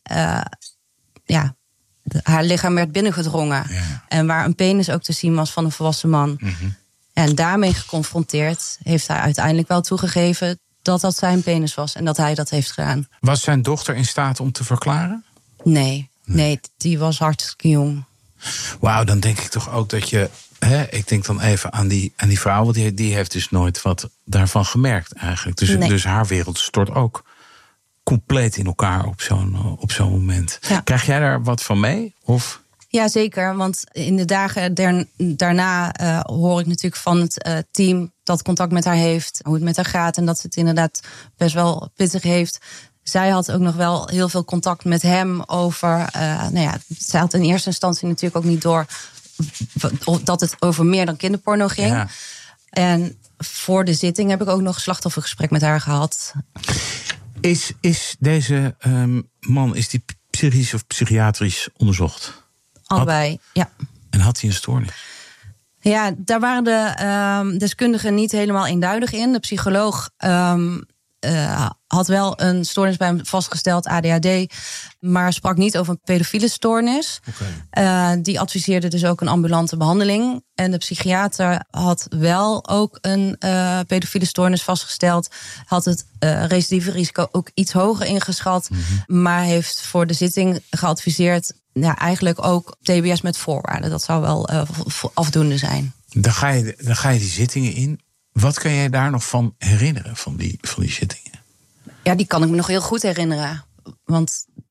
haar lichaam werd binnengedrongen. Ja. En waar een penis ook te zien was van een volwassen man. Mm-hmm. En daarmee geconfronteerd heeft hij uiteindelijk wel toegegeven dat zijn penis was en dat hij dat heeft gedaan. Was zijn dochter in staat om te verklaren? Nee, die was hartstikke jong. Wauw, dan denk ik toch ook dat je, ik denk dan even aan die vrouw, want die heeft dus nooit wat daarvan gemerkt eigenlijk. Dus haar wereld stort ook compleet in elkaar op zo'n moment. Ja. Krijg jij daar wat van mee? Of? Ja, zeker. Want in de dagen daarna hoor ik natuurlijk van het team dat contact met haar heeft, hoe het met haar gaat en dat ze het inderdaad best wel pittig heeft. Zij had ook nog wel heel veel contact met hem over, zij had in eerste instantie natuurlijk ook niet door dat het over meer dan kinderporno ging. Ja. En voor de zitting heb ik ook nog een slachtoffergesprek met haar gehad. Is deze man, is die psychisch of psychiatrisch onderzocht? Allebei, ja. En had hij een stoornis? Ja, daar waren de deskundigen niet helemaal eenduidig in. De psycholoog had wel een stoornis bij hem vastgesteld, ADHD, maar sprak niet over een pedofiele stoornis. Okay. Die adviseerde dus ook een ambulante behandeling. En de psychiater had wel ook een pedofiele stoornis vastgesteld. Had het recidieve risico ook iets hoger ingeschat. Mm-hmm. Maar heeft voor de zitting geadviseerd, eigenlijk ook TBS met voorwaarden. Dat zou wel afdoende zijn. Dan ga je die zittingen in. Wat kan jij daar nog van herinneren, van die zittingen? Ja, die kan ik me nog heel goed herinneren. Want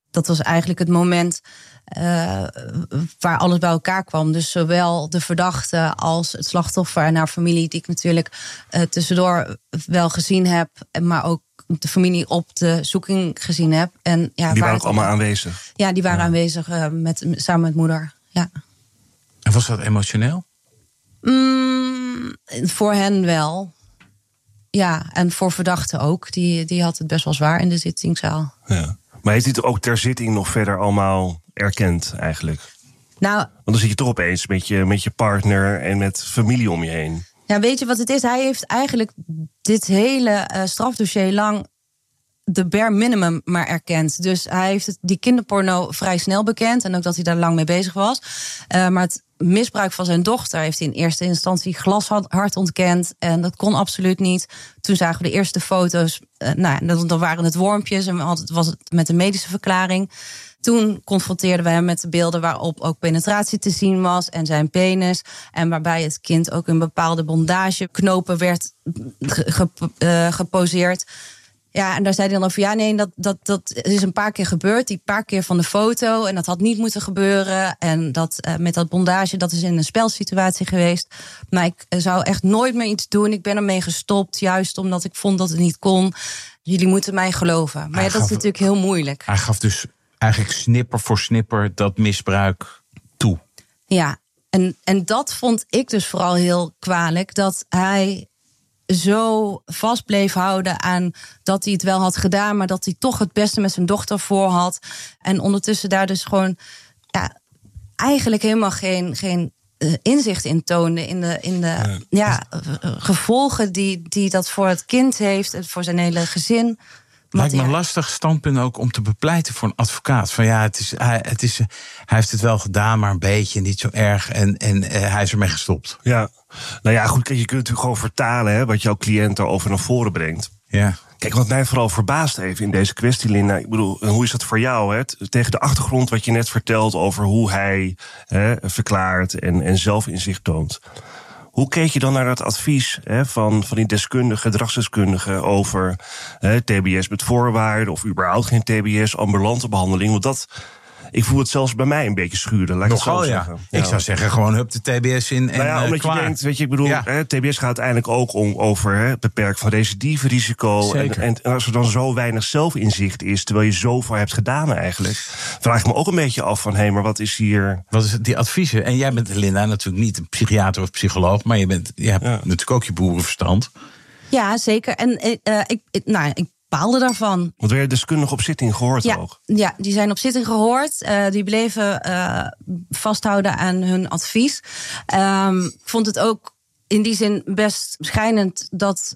dat was eigenlijk het moment waar alles bij elkaar kwam. Dus zowel de verdachte als het slachtoffer en haar familie, die ik natuurlijk tussendoor wel gezien heb, maar ook de familie op de zoeking gezien heb. En, ja, die waren ook allemaal aanwezig? Ja, die waren aanwezig samen met moeder. Ja. En was dat emotioneel? Voor hen wel. Ja, en voor verdachten ook. Die had het best wel zwaar in de zittingszaal. Ja. Maar heeft hij het ook ter zitting nog verder allemaal erkend eigenlijk? Nou, want dan zit je toch opeens met je partner en met familie om je heen. Ja, weet je wat het is? Hij heeft eigenlijk dit hele strafdossier lang de bare minimum maar erkend. Dus hij heeft die kinderporno vrij snel bekend. En ook dat hij daar lang mee bezig was. Maar het misbruik van zijn dochter heeft hij in eerste instantie glashard ontkend. En dat kon absoluut niet. Toen zagen we de eerste foto's. Dan waren het wormpjes. En was het met een medische verklaring. Toen confronteerden we hem met de beelden waarop ook penetratie te zien was. En zijn penis. En waarbij het kind ook in bepaalde bondageknopen werd geposeerd. Ja, en daar zei hij dan over, ja, nee, dat is een paar keer gebeurd. Die paar keer van de foto. En dat had niet moeten gebeuren. En dat met dat bondage, dat is in een spelsituatie geweest. Maar ik zou echt nooit meer iets doen. Ik ben ermee gestopt, juist omdat ik vond dat het niet kon. Jullie moeten mij geloven. Maar ja, dat is natuurlijk heel moeilijk. Hij gaf dus eigenlijk snipper voor snipper dat misbruik toe. Ja, en dat vond ik dus vooral heel kwalijk. Dat hij zo vast bleef houden aan dat hij het wel had gedaan, maar dat hij toch het beste met zijn dochter voor had. En ondertussen daar dus gewoon eigenlijk helemaal geen inzicht in toonde in de gevolgen die dat voor het kind heeft en voor zijn hele gezin. Lijkt me een lastig standpunt ook om te bepleiten voor een advocaat. Van ja, hij heeft het wel gedaan, maar een beetje, niet zo erg. En hij is ermee gestopt. Ja, nou ja, goed, je kunt natuurlijk gewoon vertalen wat jouw cliënt erover naar voren brengt. Ja. Kijk, wat mij vooral verbaast even in deze kwestie, Linda. Ik bedoel, hoe is dat voor jou? Hè? Tegen de achtergrond wat je net vertelt over hoe hij verklaart en zelfinzicht toont. Hoe keek je dan naar dat advies van die gedragsdeskundigen over TBS met voorwaarden of überhaupt geen TBS, ambulante behandeling? Want ik voel het zelfs bij mij een beetje schuren. Laat ik het zo zeggen. Ja. Ik zou zeggen, gewoon hup de TBS in en omdat klaar. Je denkt, weet je, ik bedoel, TBS gaat uiteindelijk ook over het beperken van recidiverisico. En als er dan zo weinig zelfinzicht is, terwijl je zoveel hebt gedaan eigenlijk, vraag ik me ook een beetje af van, maar wat is hier? Wat is die adviezen? En jij bent, Linda, natuurlijk niet een psychiater of psycholoog, maar je hebt natuurlijk ook je boerenverstand. Ja, zeker. En ik baalde daarvan. Want werd je deskundig op zitting gehoord ook? Ja, die zijn op zitting gehoord. Die bleven vasthouden aan hun advies. Ik vond het ook in die zin best schijnend dat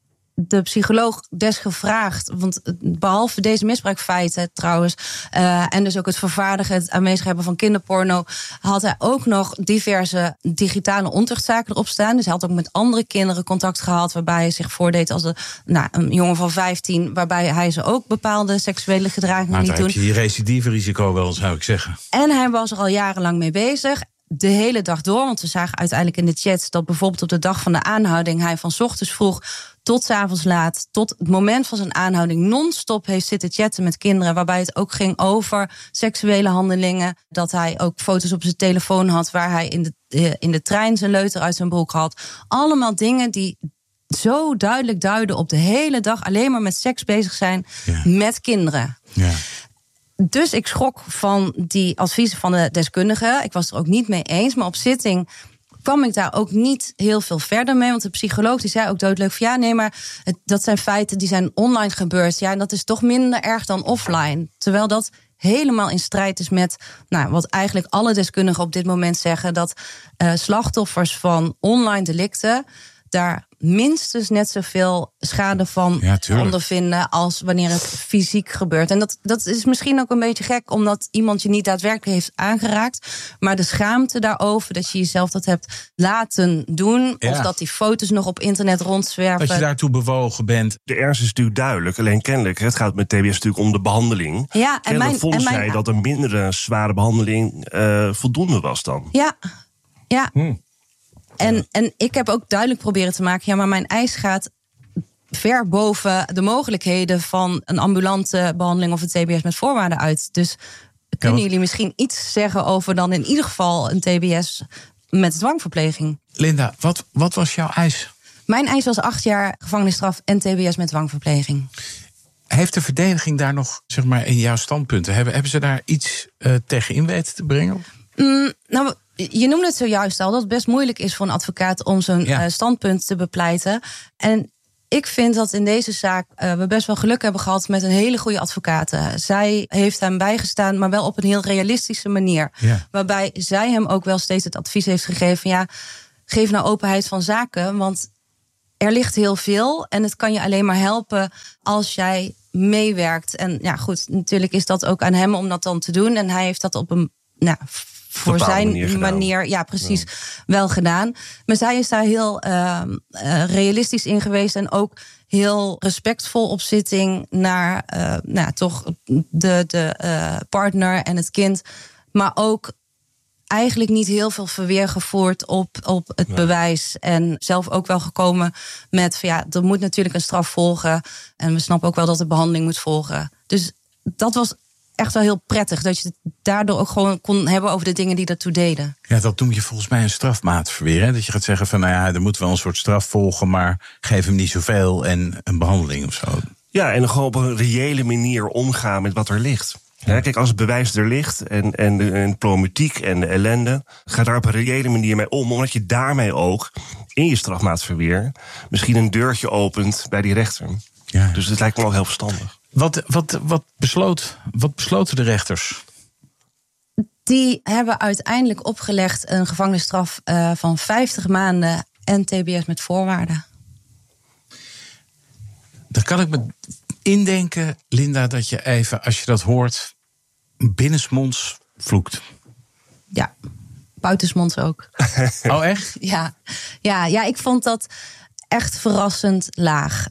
de psycholoog desgevraagd, want behalve deze misbruikfeiten trouwens, en dus ook het vervaardigen, het aanwezig hebben van kinderporno, had hij ook nog diverse digitale ontuchtzaken erop staan. Dus hij had ook met andere kinderen contact gehad, waarbij hij zich voordeed als een jongen van 15, waarbij hij ze ook bepaalde seksuele gedragingen liet doen. Dan heb je die recidiverisico wel, zou ik zeggen. En hij was er al jarenlang mee bezig. De hele dag door, want we zagen uiteindelijk in de chats dat bijvoorbeeld op de dag van de aanhouding hij van 's ochtends vroeg tot 's avonds laat, tot het moment van zijn aanhouding, non-stop heeft zitten chatten met kinderen, waarbij het ook ging over seksuele handelingen. Dat hij ook foto's op zijn telefoon had waar hij in de trein zijn leuter uit zijn broek had. Allemaal dingen die zo duidelijk duiden op de hele dag alleen maar met seks bezig zijn met kinderen. Ja. Dus ik schrok van die adviezen van de deskundigen. Ik was er ook niet mee eens, maar op zitting kwam ik daar ook niet heel veel verder mee. Want de psycholoog die zei ook doodleuk van maar dat zijn feiten die zijn online gebeurd. Ja, en dat is toch minder erg dan offline. Terwijl dat helemaal in strijd is met wat eigenlijk alle deskundigen op dit moment zeggen, dat slachtoffers van online delicten daar minstens net zoveel schade van ondervinden als wanneer het fysiek gebeurt. En dat is misschien ook een beetje gek, omdat iemand je niet daadwerkelijk heeft aangeraakt. Maar de schaamte daarover dat je jezelf dat hebt laten doen, of dat die foto's nog op internet rondzwerven. Dat je daartoe bewogen bent. De ernst is natuurlijk duidelijk. Alleen kennelijk, het gaat met TBS natuurlijk om de behandeling. Ja, en vond zij dat een mindere zware behandeling voldoende was dan. Ja. En ik heb ook duidelijk proberen te maken, maar mijn eis gaat ver boven de mogelijkheden van een ambulante behandeling of een TBS met voorwaarden uit. Dus kunnen jullie misschien iets zeggen over dan in ieder geval een TBS met dwangverpleging? Linda, wat was jouw eis? Mijn eis was 8 jaar gevangenisstraf en TBS met dwangverpleging. Heeft de verdediging daar nog, zeg maar, in jouw standpunten, hebben ze daar iets tegen in weten te brengen? Nou, je noemde het zojuist al, dat het best moeilijk is voor een advocaat om zo'n standpunt te bepleiten. En ik vind dat in deze zaak we best wel geluk hebben gehad met een hele goede advocaat. Zij heeft hem bijgestaan, maar wel op een heel realistische manier. Ja. Waarbij zij hem ook wel steeds het advies heeft gegeven van ja, geef nou openheid van zaken, want er ligt heel veel en het kan je alleen maar helpen als jij meewerkt. En ja, goed, natuurlijk is dat ook aan hem om dat dan te doen. En hij heeft dat op een voor zijn manier ja, precies, wel gedaan. Maar zij is daar heel realistisch in geweest en ook heel respectvol op zitting naar toch de partner en het kind. Maar ook eigenlijk niet heel veel verweer gevoerd op het bewijs. En zelf ook wel gekomen met van ja, er moet natuurlijk een straf volgen. En we snappen ook wel dat de behandeling moet volgen. Dus dat was echt wel heel prettig. Dat je het daardoor ook gewoon kon hebben over de dingen die daartoe deden. Ja, dat noem je volgens mij een strafmaatverweer. Hè? Dat je gaat zeggen van nou ja, er moet wel een soort straf volgen, maar geef hem niet zoveel en een behandeling of zo. Ja, en gewoon op een reële manier omgaan met wat er ligt. Ja, kijk, als het bewijs er ligt en de problematiek en de ellende, ga daar op een reële manier mee om, omdat je daarmee ook in je strafmaatverweer misschien een deurtje opent bij die rechter. Ja. Dus het lijkt me wel heel verstandig. Wat besloten de rechters? Die hebben uiteindelijk opgelegd een gevangenisstraf van 50 maanden en TBS met voorwaarden. Dan kan ik me indenken, Linda, dat je even, als je dat hoort, binnensmonds vloekt. Ja, buitensmonds ook. Oh, echt? Ja, ik vond dat echt verrassend laag.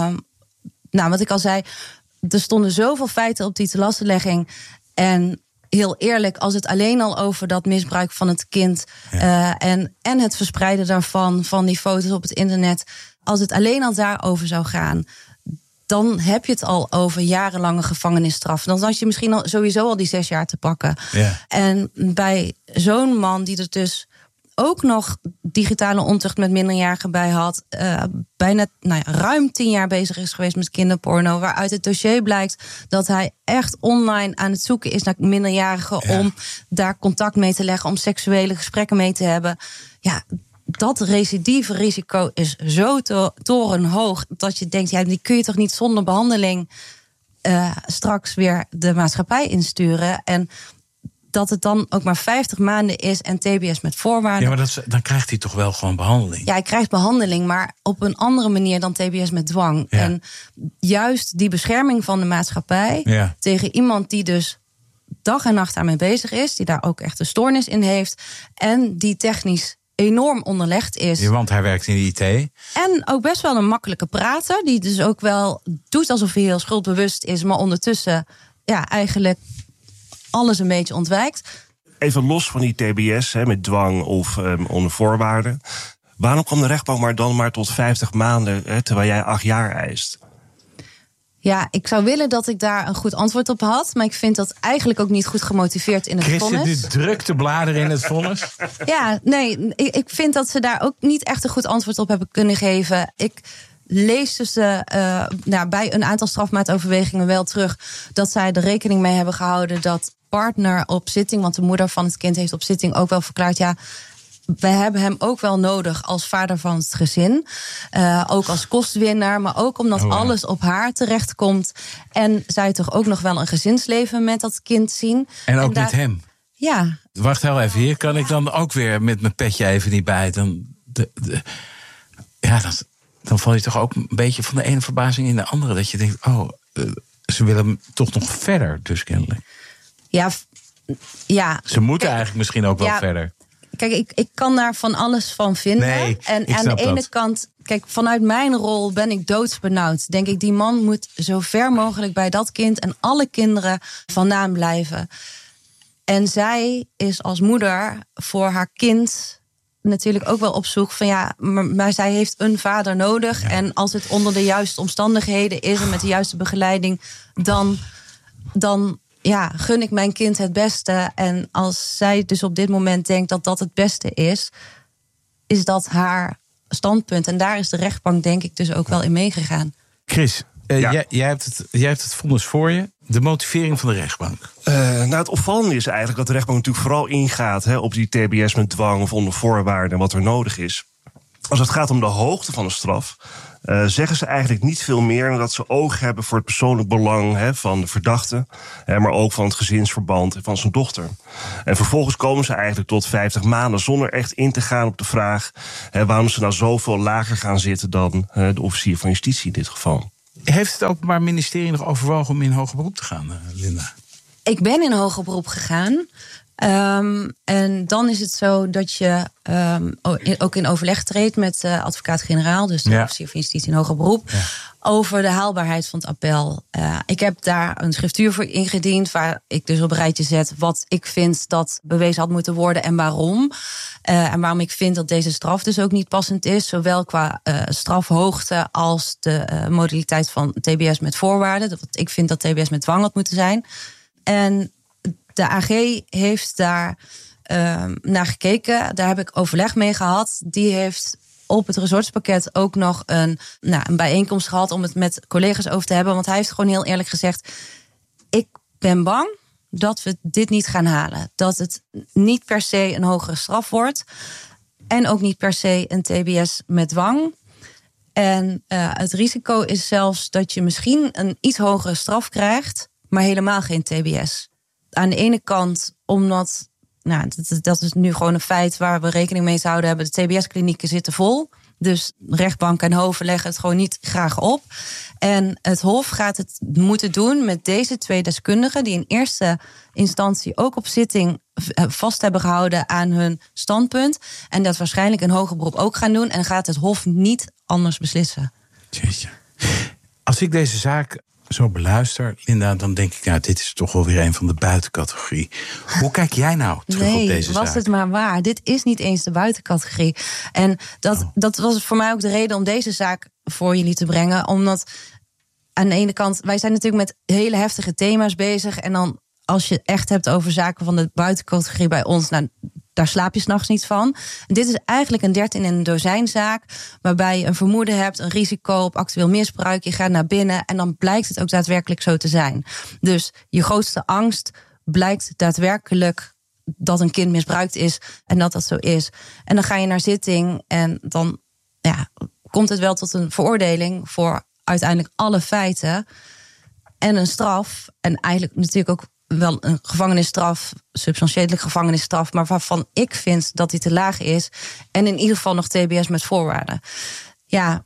Wat ik al zei, er stonden zoveel feiten op die telastenlegging. En heel eerlijk, als het alleen al over dat misbruik van het kind en het verspreiden daarvan, van die foto's op het internet, als het alleen al daarover zou gaan, dan heb je het al over jarenlange gevangenisstraf. Dan had je misschien sowieso al die 6 jaar te pakken. Ja. En bij zo'n man die er dus ook nog digitale ontucht met minderjarigen bij had, bijna ruim 10 jaar bezig is geweest met kinderporno, waaruit het dossier blijkt dat hij echt online aan het zoeken is naar minderjarigen om daar contact mee te leggen, om seksuele gesprekken mee te hebben. Ja, dat recidieve risico is zo torenhoog dat je denkt, ja, die kun je toch niet zonder behandeling straks weer de maatschappij insturen. En dat het dan ook maar 50 maanden is en TBS met voorwaarden. Ja, maar dan krijgt hij toch wel gewoon behandeling? Ja, hij krijgt behandeling, maar op een andere manier dan TBS met dwang. Ja. En juist die bescherming van de maatschappij tegen iemand die dus dag en nacht daarmee bezig is, die daar ook echt een stoornis in heeft en die technisch enorm onderlegd is. Ja, want hij werkt in de IT. En ook best wel een makkelijke prater, die dus ook wel doet alsof hij heel schuldbewust is, maar ondertussen eigenlijk alles een beetje ontwijkt. Even los van die TBS met dwang of onder voorwaarden. Waarom kwam de rechtbank maar tot 50 maanden terwijl jij 8 jaar eist? Ja, ik zou willen dat ik daar een goed antwoord op had, maar ik vind dat eigenlijk ook niet goed gemotiveerd in het vonnis. Chris zit nu druk te bladeren in het vonnis. Ja, nee, ik vind dat ze daar ook niet echt een goed antwoord op hebben kunnen geven. Ik lees dus bij een aantal strafmaatoverwegingen wel terug dat zij er rekening mee hebben gehouden dat partner op zitting, want de moeder van het kind heeft op zitting ook wel verklaard, ja, we hebben hem ook wel nodig als vader van het gezin. Ook als kostwinner, maar ook omdat alles op haar terechtkomt. En zij toch ook nog wel een gezinsleven met dat kind zien. En ook met hem. Ja. Wacht heel even, hier kan ik dan ook weer met mijn petje even niet bij. Dan val je toch ook een beetje van de ene verbazing in de andere. Dat je denkt, ze willen toch nog verder, dus kennelijk. Ja. Ze moeten eigenlijk misschien ook wel verder. Kijk, ik kan daar van alles van vinden. Nee, en aan de ene kant, kijk, vanuit mijn rol ben ik doodsbenauwd. Denk ik, die man moet zo ver mogelijk bij dat kind en alle kinderen vandaan blijven. En zij is als moeder voor haar kind natuurlijk ook wel op zoek van maar zij heeft een vader nodig. Ja. En als het onder de juiste omstandigheden is en met de juiste begeleiding, dan gun ik mijn kind het beste. En als zij dus op dit moment denkt dat dat het beste is dat haar standpunt. En daar is de rechtbank denk ik dus ook wel in meegegaan. Chris, jij hebt het vonnis voor je. De motivering van de rechtbank. Het opvallende is eigenlijk dat de rechtbank natuurlijk vooral ingaat op die TBS met dwang of onder voorwaarden en wat er nodig is. Als het gaat om de hoogte van de straf, zeggen ze eigenlijk niet veel meer dan dat ze oog hebben voor het persoonlijk belang van de verdachte, maar ook van het gezinsverband en van zijn dochter. En vervolgens komen ze eigenlijk tot 50 maanden zonder echt in te gaan op de vraag waarom ze nou zoveel lager gaan zitten dan de officier van justitie in dit geval. Heeft het Openbaar Ministerie nog overwogen om in hoger beroep te gaan, Linda? Ik ben in hoger beroep gegaan. En dan is het zo dat je ook in overleg treedt met de advocaat-generaal, dus de officier van justitie in hoger beroep, over de haalbaarheid van het appel. Ik heb daar een schriftuur voor ingediend, waar ik dus op een rijtje zet wat ik vind dat bewezen had moeten worden en waarom. En waarom ik vind dat deze straf dus ook niet passend is, zowel qua strafhoogte als de modaliteit van TBS met voorwaarden. Ik vind dat TBS met dwang had moeten zijn. En de AG heeft daar naar gekeken. Daar heb ik overleg mee gehad. Die heeft op het resortspakket ook nog een bijeenkomst gehad om het met collega's over te hebben. Want hij heeft gewoon heel eerlijk gezegd, ik ben bang dat we dit niet gaan halen. Dat het niet per se een hogere straf wordt. En ook niet per se een TBS met dwang. En het risico is zelfs dat je misschien een iets hogere straf krijgt, maar helemaal geen TBS. Aan de ene kant, omdat, dat is nu gewoon een feit waar we rekening mee zouden hebben. De TBS-klinieken zitten vol. Dus rechtbank en hoven leggen het gewoon niet graag op. En het Hof gaat het moeten doen met deze 2 deskundigen, die in eerste instantie ook op zitting vast hebben gehouden aan hun standpunt. En dat waarschijnlijk een hoger beroep ook gaan doen. En gaat het Hof niet anders beslissen. Jeetje. Als ik deze zaak zo beluister, Linda, dan denk ik, dit is toch wel weer een van de buitencategorie. Hoe kijk jij nou terug op deze zaak? Was het maar waar. Dit is niet eens de buitencategorie. En dat was voor mij ook de reden om deze zaak voor jullie te brengen. Omdat aan de ene kant, wij zijn natuurlijk met hele heftige thema's bezig. En dan als je echt hebt over zaken van de buitencategorie bij ons, daar slaap je 's nachts niet van. En dit is eigenlijk een 13 in een dozijn zaak, waarbij je een vermoeden hebt, een risico op actueel misbruik. Je gaat naar binnen en dan blijkt het ook daadwerkelijk zo te zijn. Dus je grootste angst blijkt daadwerkelijk dat een kind misbruikt is en dat zo is. En dan ga je naar zitting en dan komt het wel tot een veroordeling voor uiteindelijk alle feiten en een straf. En eigenlijk natuurlijk ook wel een gevangenisstraf, substantiële gevangenisstraf, maar waarvan ik vind dat die te laag is. En in ieder geval nog TBS met voorwaarden. Ja,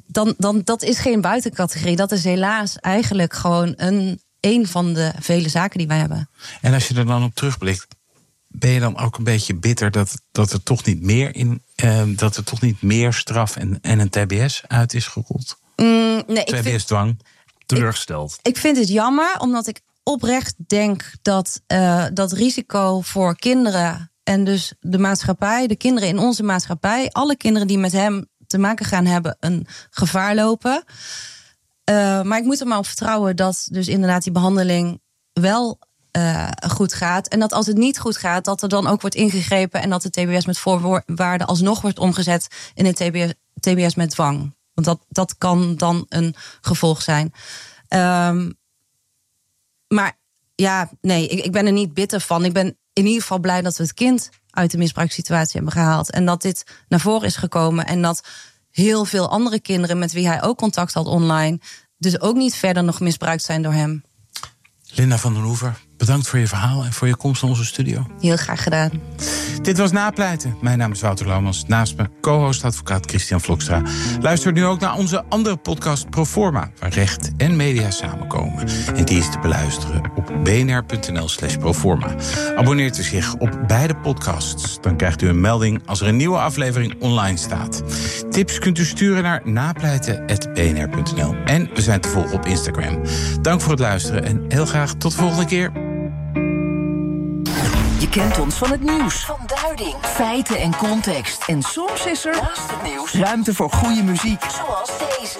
dan dat is geen buitencategorie. Dat is helaas eigenlijk gewoon een van de vele zaken die wij hebben. En als je er dan op terugblikt, ben je dan ook een beetje bitter dat er toch niet meer dat er toch niet meer straf en een TBS uit is gerold? Nee, TBS-dwang. Teleurgesteld. Ik vind het jammer, omdat ik oprecht denk dat dat risico voor kinderen en dus de maatschappij, de kinderen in onze maatschappij, alle kinderen die met hem te maken gaan hebben, een gevaar lopen. Maar ik moet er maar op vertrouwen dat dus inderdaad die behandeling wel goed gaat. En dat als het niet goed gaat, dat er dan ook wordt ingegrepen en dat de TBS met voorwaarden alsnog wordt omgezet in een TBS met dwang. Want dat kan dan een gevolg zijn. Maar ik ben er niet bitter van. Ik ben in ieder geval blij dat we het kind uit de misbruikssituatie hebben gehaald. En dat dit naar voren is gekomen. En dat heel veel andere kinderen met wie hij ook contact had online dus ook niet verder nog misbruikt zijn door hem. Linda van den Hoever, bedankt voor je verhaal en voor je komst naar onze studio. Heel graag gedaan. Dit was Napleiten. Mijn naam is Wouter Laumans. Naast me co-host advocaat Christian Vlokstra. Luister nu ook naar onze andere podcast Proforma, waar recht en media samenkomen. En die is te beluisteren op bnr.nl/proforma. Abonneert u zich op beide podcasts. Dan krijgt u een melding als er een nieuwe aflevering online staat. Tips kunt u sturen naar napleiten@bnr.nl. En we zijn te volgen op Instagram. Dank voor het luisteren en heel graag tot de volgende keer. Je kent ons van het nieuws. Vandaag duiding, feiten en context. En soms is er, naast het nieuws, ruimte voor goede muziek. Zoals deze.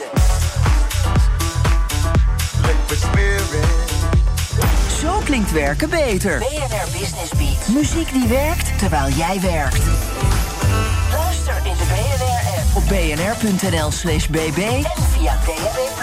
Zo klinkt werken beter. BNR Business Beat. Muziek die werkt terwijl jij werkt. Luister in de BNR-app op bnr.nl/bb en via DAB+.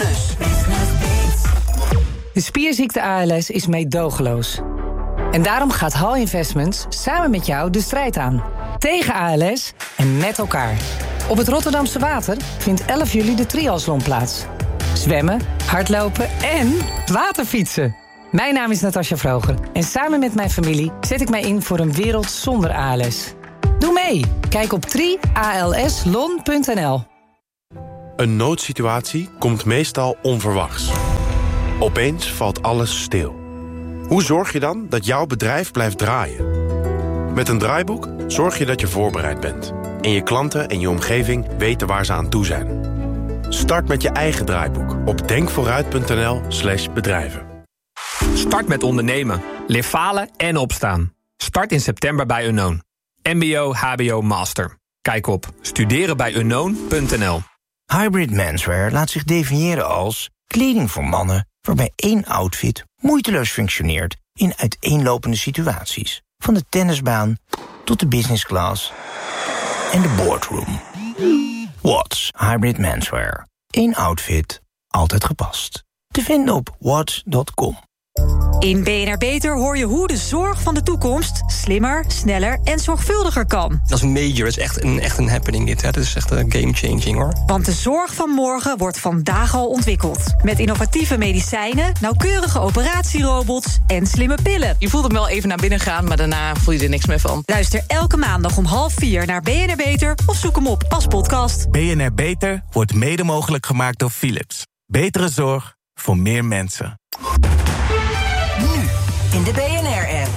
De spierziekte ALS is meedogenloos. En daarom gaat HAL Investments samen met jou de strijd aan. Tegen ALS en met elkaar. Op het Rotterdamse Water vindt 11 juli de triathlon plaats. Zwemmen, hardlopen en waterfietsen. Mijn naam is Natasja Vroger en samen met mijn familie zet ik mij in voor een wereld zonder ALS. Doe mee! Kijk op trialslon.nl. Een noodsituatie komt meestal onverwachts. Opeens valt alles stil. Hoe zorg je dan dat jouw bedrijf blijft draaien? Met een draaiboek zorg je dat je voorbereid bent. En je klanten en je omgeving weten waar ze aan toe zijn. Start met je eigen draaiboek op denkvooruit.nl/bedrijven. Start met ondernemen. Leer falen en opstaan. Start in september bij Unknown. MBO, HBO, Master. Kijk op studerenbijunknown.nl. Hybrid Menswear laat zich definiëren als kleding voor mannen waarbij één outfit moeiteloos functioneert in uiteenlopende situaties. Van de tennisbaan tot de business class en de boardroom. Watts Hybrid Menswear. Eén outfit, altijd gepast. Te vinden op watts.com. In BNR Beter hoor je hoe de zorg van de toekomst slimmer, sneller en zorgvuldiger kan. Dat is major, dat is echt een happening dit. Hè. Dat is echt een game-changing hoor. Want de zorg van morgen wordt vandaag al ontwikkeld. Met innovatieve medicijnen, nauwkeurige operatierobots en slimme pillen. Je voelt hem wel even naar binnen gaan, maar daarna voel je er niks meer van. Luister elke maandag om 3:30 naar BNR Beter of zoek hem op als podcast. BNR Beter wordt mede mogelijk gemaakt door Philips. Betere zorg voor meer mensen. Nu in de BNR-app.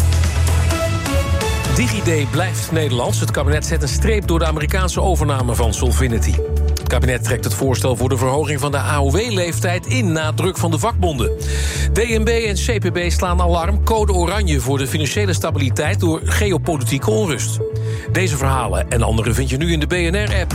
DigiD blijft Nederlands. Het kabinet zet een streep door de Amerikaanse overname van Solvinity. Het kabinet trekt het voorstel voor de verhoging van de AOW-leeftijd in na druk van de vakbonden. DNB en CPB slaan alarm, code oranje voor de financiële stabiliteit door geopolitieke onrust. Deze verhalen en andere vind je nu in de BNR-app.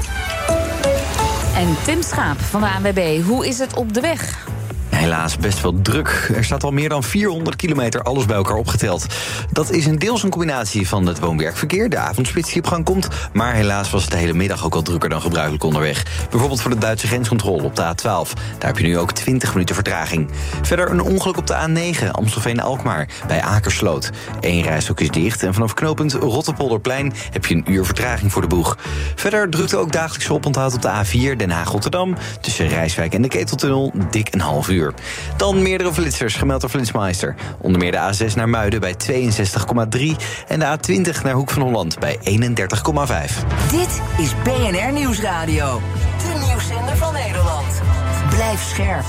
En Tim Schaap van de ANWB, hoe is het op de weg? Helaas best wel druk. Er staat al meer dan 400 kilometer, alles bij elkaar opgeteld. Dat is deels een combinatie van het woon-werkverkeer, de avondspits die op gang komt, maar helaas was het de hele middag ook al drukker dan gebruikelijk onderweg. Bijvoorbeeld voor de Duitse grenscontrole op de A12. Daar heb je nu ook 20 minuten vertraging. Verder een ongeluk op de A9, Amstelveen-Alkmaar, bij Akersloot. 1 rijstrook is dicht en vanaf knooppunt Rotterpolderplein heb je een uur vertraging voor de boeg. Verder drukte ook dagelijks oponthoud op de A4 Den Haag-Rotterdam, tussen Rijswijk en de Keteltunnel, dik een half uur. Dan meerdere flitsers, gemeld door Flitsmeister. Onder meer de A6 naar Muiden bij 62,3... en de A20 naar Hoek van Holland bij 31,5. Dit is BNR Nieuwsradio. De nieuwszender van Nederland. Blijf scherp.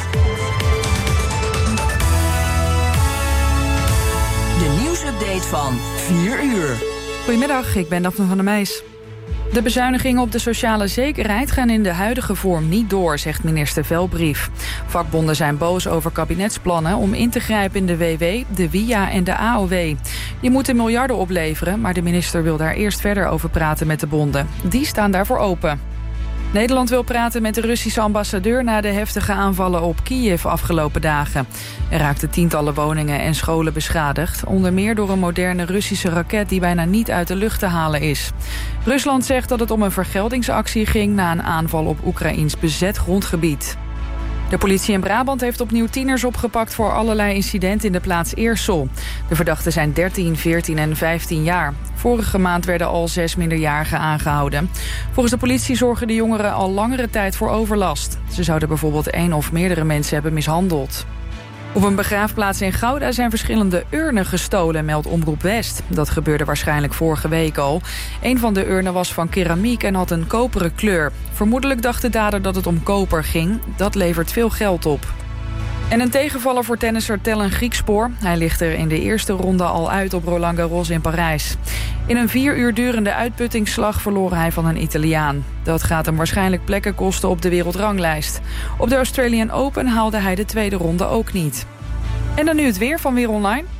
De nieuwsupdate van 4 uur. Goedemiddag, ik ben Daphne van der Meijs. De bezuinigingen op de sociale zekerheid gaan in de huidige vorm niet door, zegt minister Velbrief. Vakbonden zijn boos over kabinetsplannen om in te grijpen in de WW, de WIA en de AOW. Die moeten miljarden opleveren, maar de minister wil daar eerst verder over praten met de bonden. Die staan daarvoor open. Nederland wil praten met de Russische ambassadeur na de heftige aanvallen op Kiev afgelopen dagen. Er raakten tientallen woningen en scholen beschadigd, onder meer door een moderne Russische raket die bijna niet uit de lucht te halen is. Rusland zegt dat het om een vergeldingsactie ging na een aanval op Oekraïens bezet grondgebied. De politie in Brabant heeft opnieuw tieners opgepakt voor allerlei incidenten in de plaats Eersel. De verdachten zijn 13, 14 en 15 jaar. Vorige maand werden al 6 minderjarigen aangehouden. Volgens de politie zorgen de jongeren al langere tijd voor overlast. Ze zouden bijvoorbeeld 1 of meerdere mensen hebben mishandeld. Op een begraafplaats in Gouda zijn verschillende urnen gestolen, meldt Omroep West. Dat gebeurde waarschijnlijk vorige week al. Een van de urnen was van keramiek en had een koperen kleur. Vermoedelijk dacht de dader dat het om koper ging. Dat levert veel geld op. En een tegenvaller voor tennisser Tellen Griekspoor. Hij ligt er in de eerste ronde al uit op Roland Garros in Parijs. In een 4 uur durende uitputtingsslag verloor hij van een Italiaan. Dat gaat hem waarschijnlijk plekken kosten op de wereldranglijst. Op de Australian Open haalde hij de tweede ronde ook niet. En dan nu het weer van Weer Online.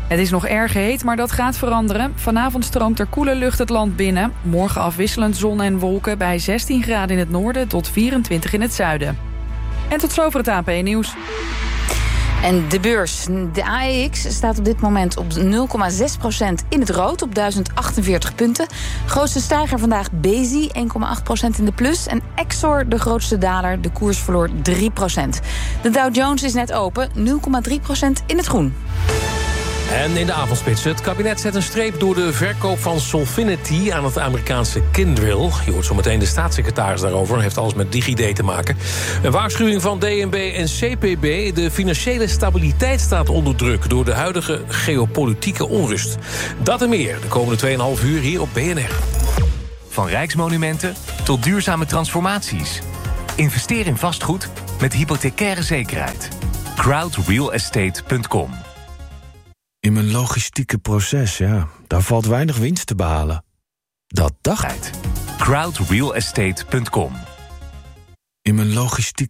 Het is nog erg heet, maar dat gaat veranderen. Vanavond stroomt er koele lucht het land binnen. Morgen afwisselend zon en wolken bij 16 graden in het noorden tot 24 in het zuiden. En tot zover het AP-nieuws. En de beurs. De AEX staat op dit moment op 0,6% in het rood, op 1048 punten. Grootste stijger vandaag Bezi, 1,8% in de plus. En Exor, de grootste daler, de koers verloor 3%. De Dow Jones is net open, 0,3% in het groen. En in de avondspits. Het kabinet zet een streep door de verkoop van Solfinity aan het Amerikaanse Kyndryl. Je hoort zo meteen de staatssecretaris daarover. Heeft alles met DigiD te maken. Een waarschuwing van DNB en CPB. De financiële stabiliteit staat onder druk door de huidige geopolitieke onrust. Dat en meer de komende 2,5 uur hier op BNR. Van rijksmonumenten tot duurzame transformaties. Investeer in vastgoed met hypothecaire zekerheid. crowdrealestate.com. In mijn logistieke proces, daar valt weinig winst te behalen. Dat dacht ik. crowdrealestate.com. In mijn logistiek.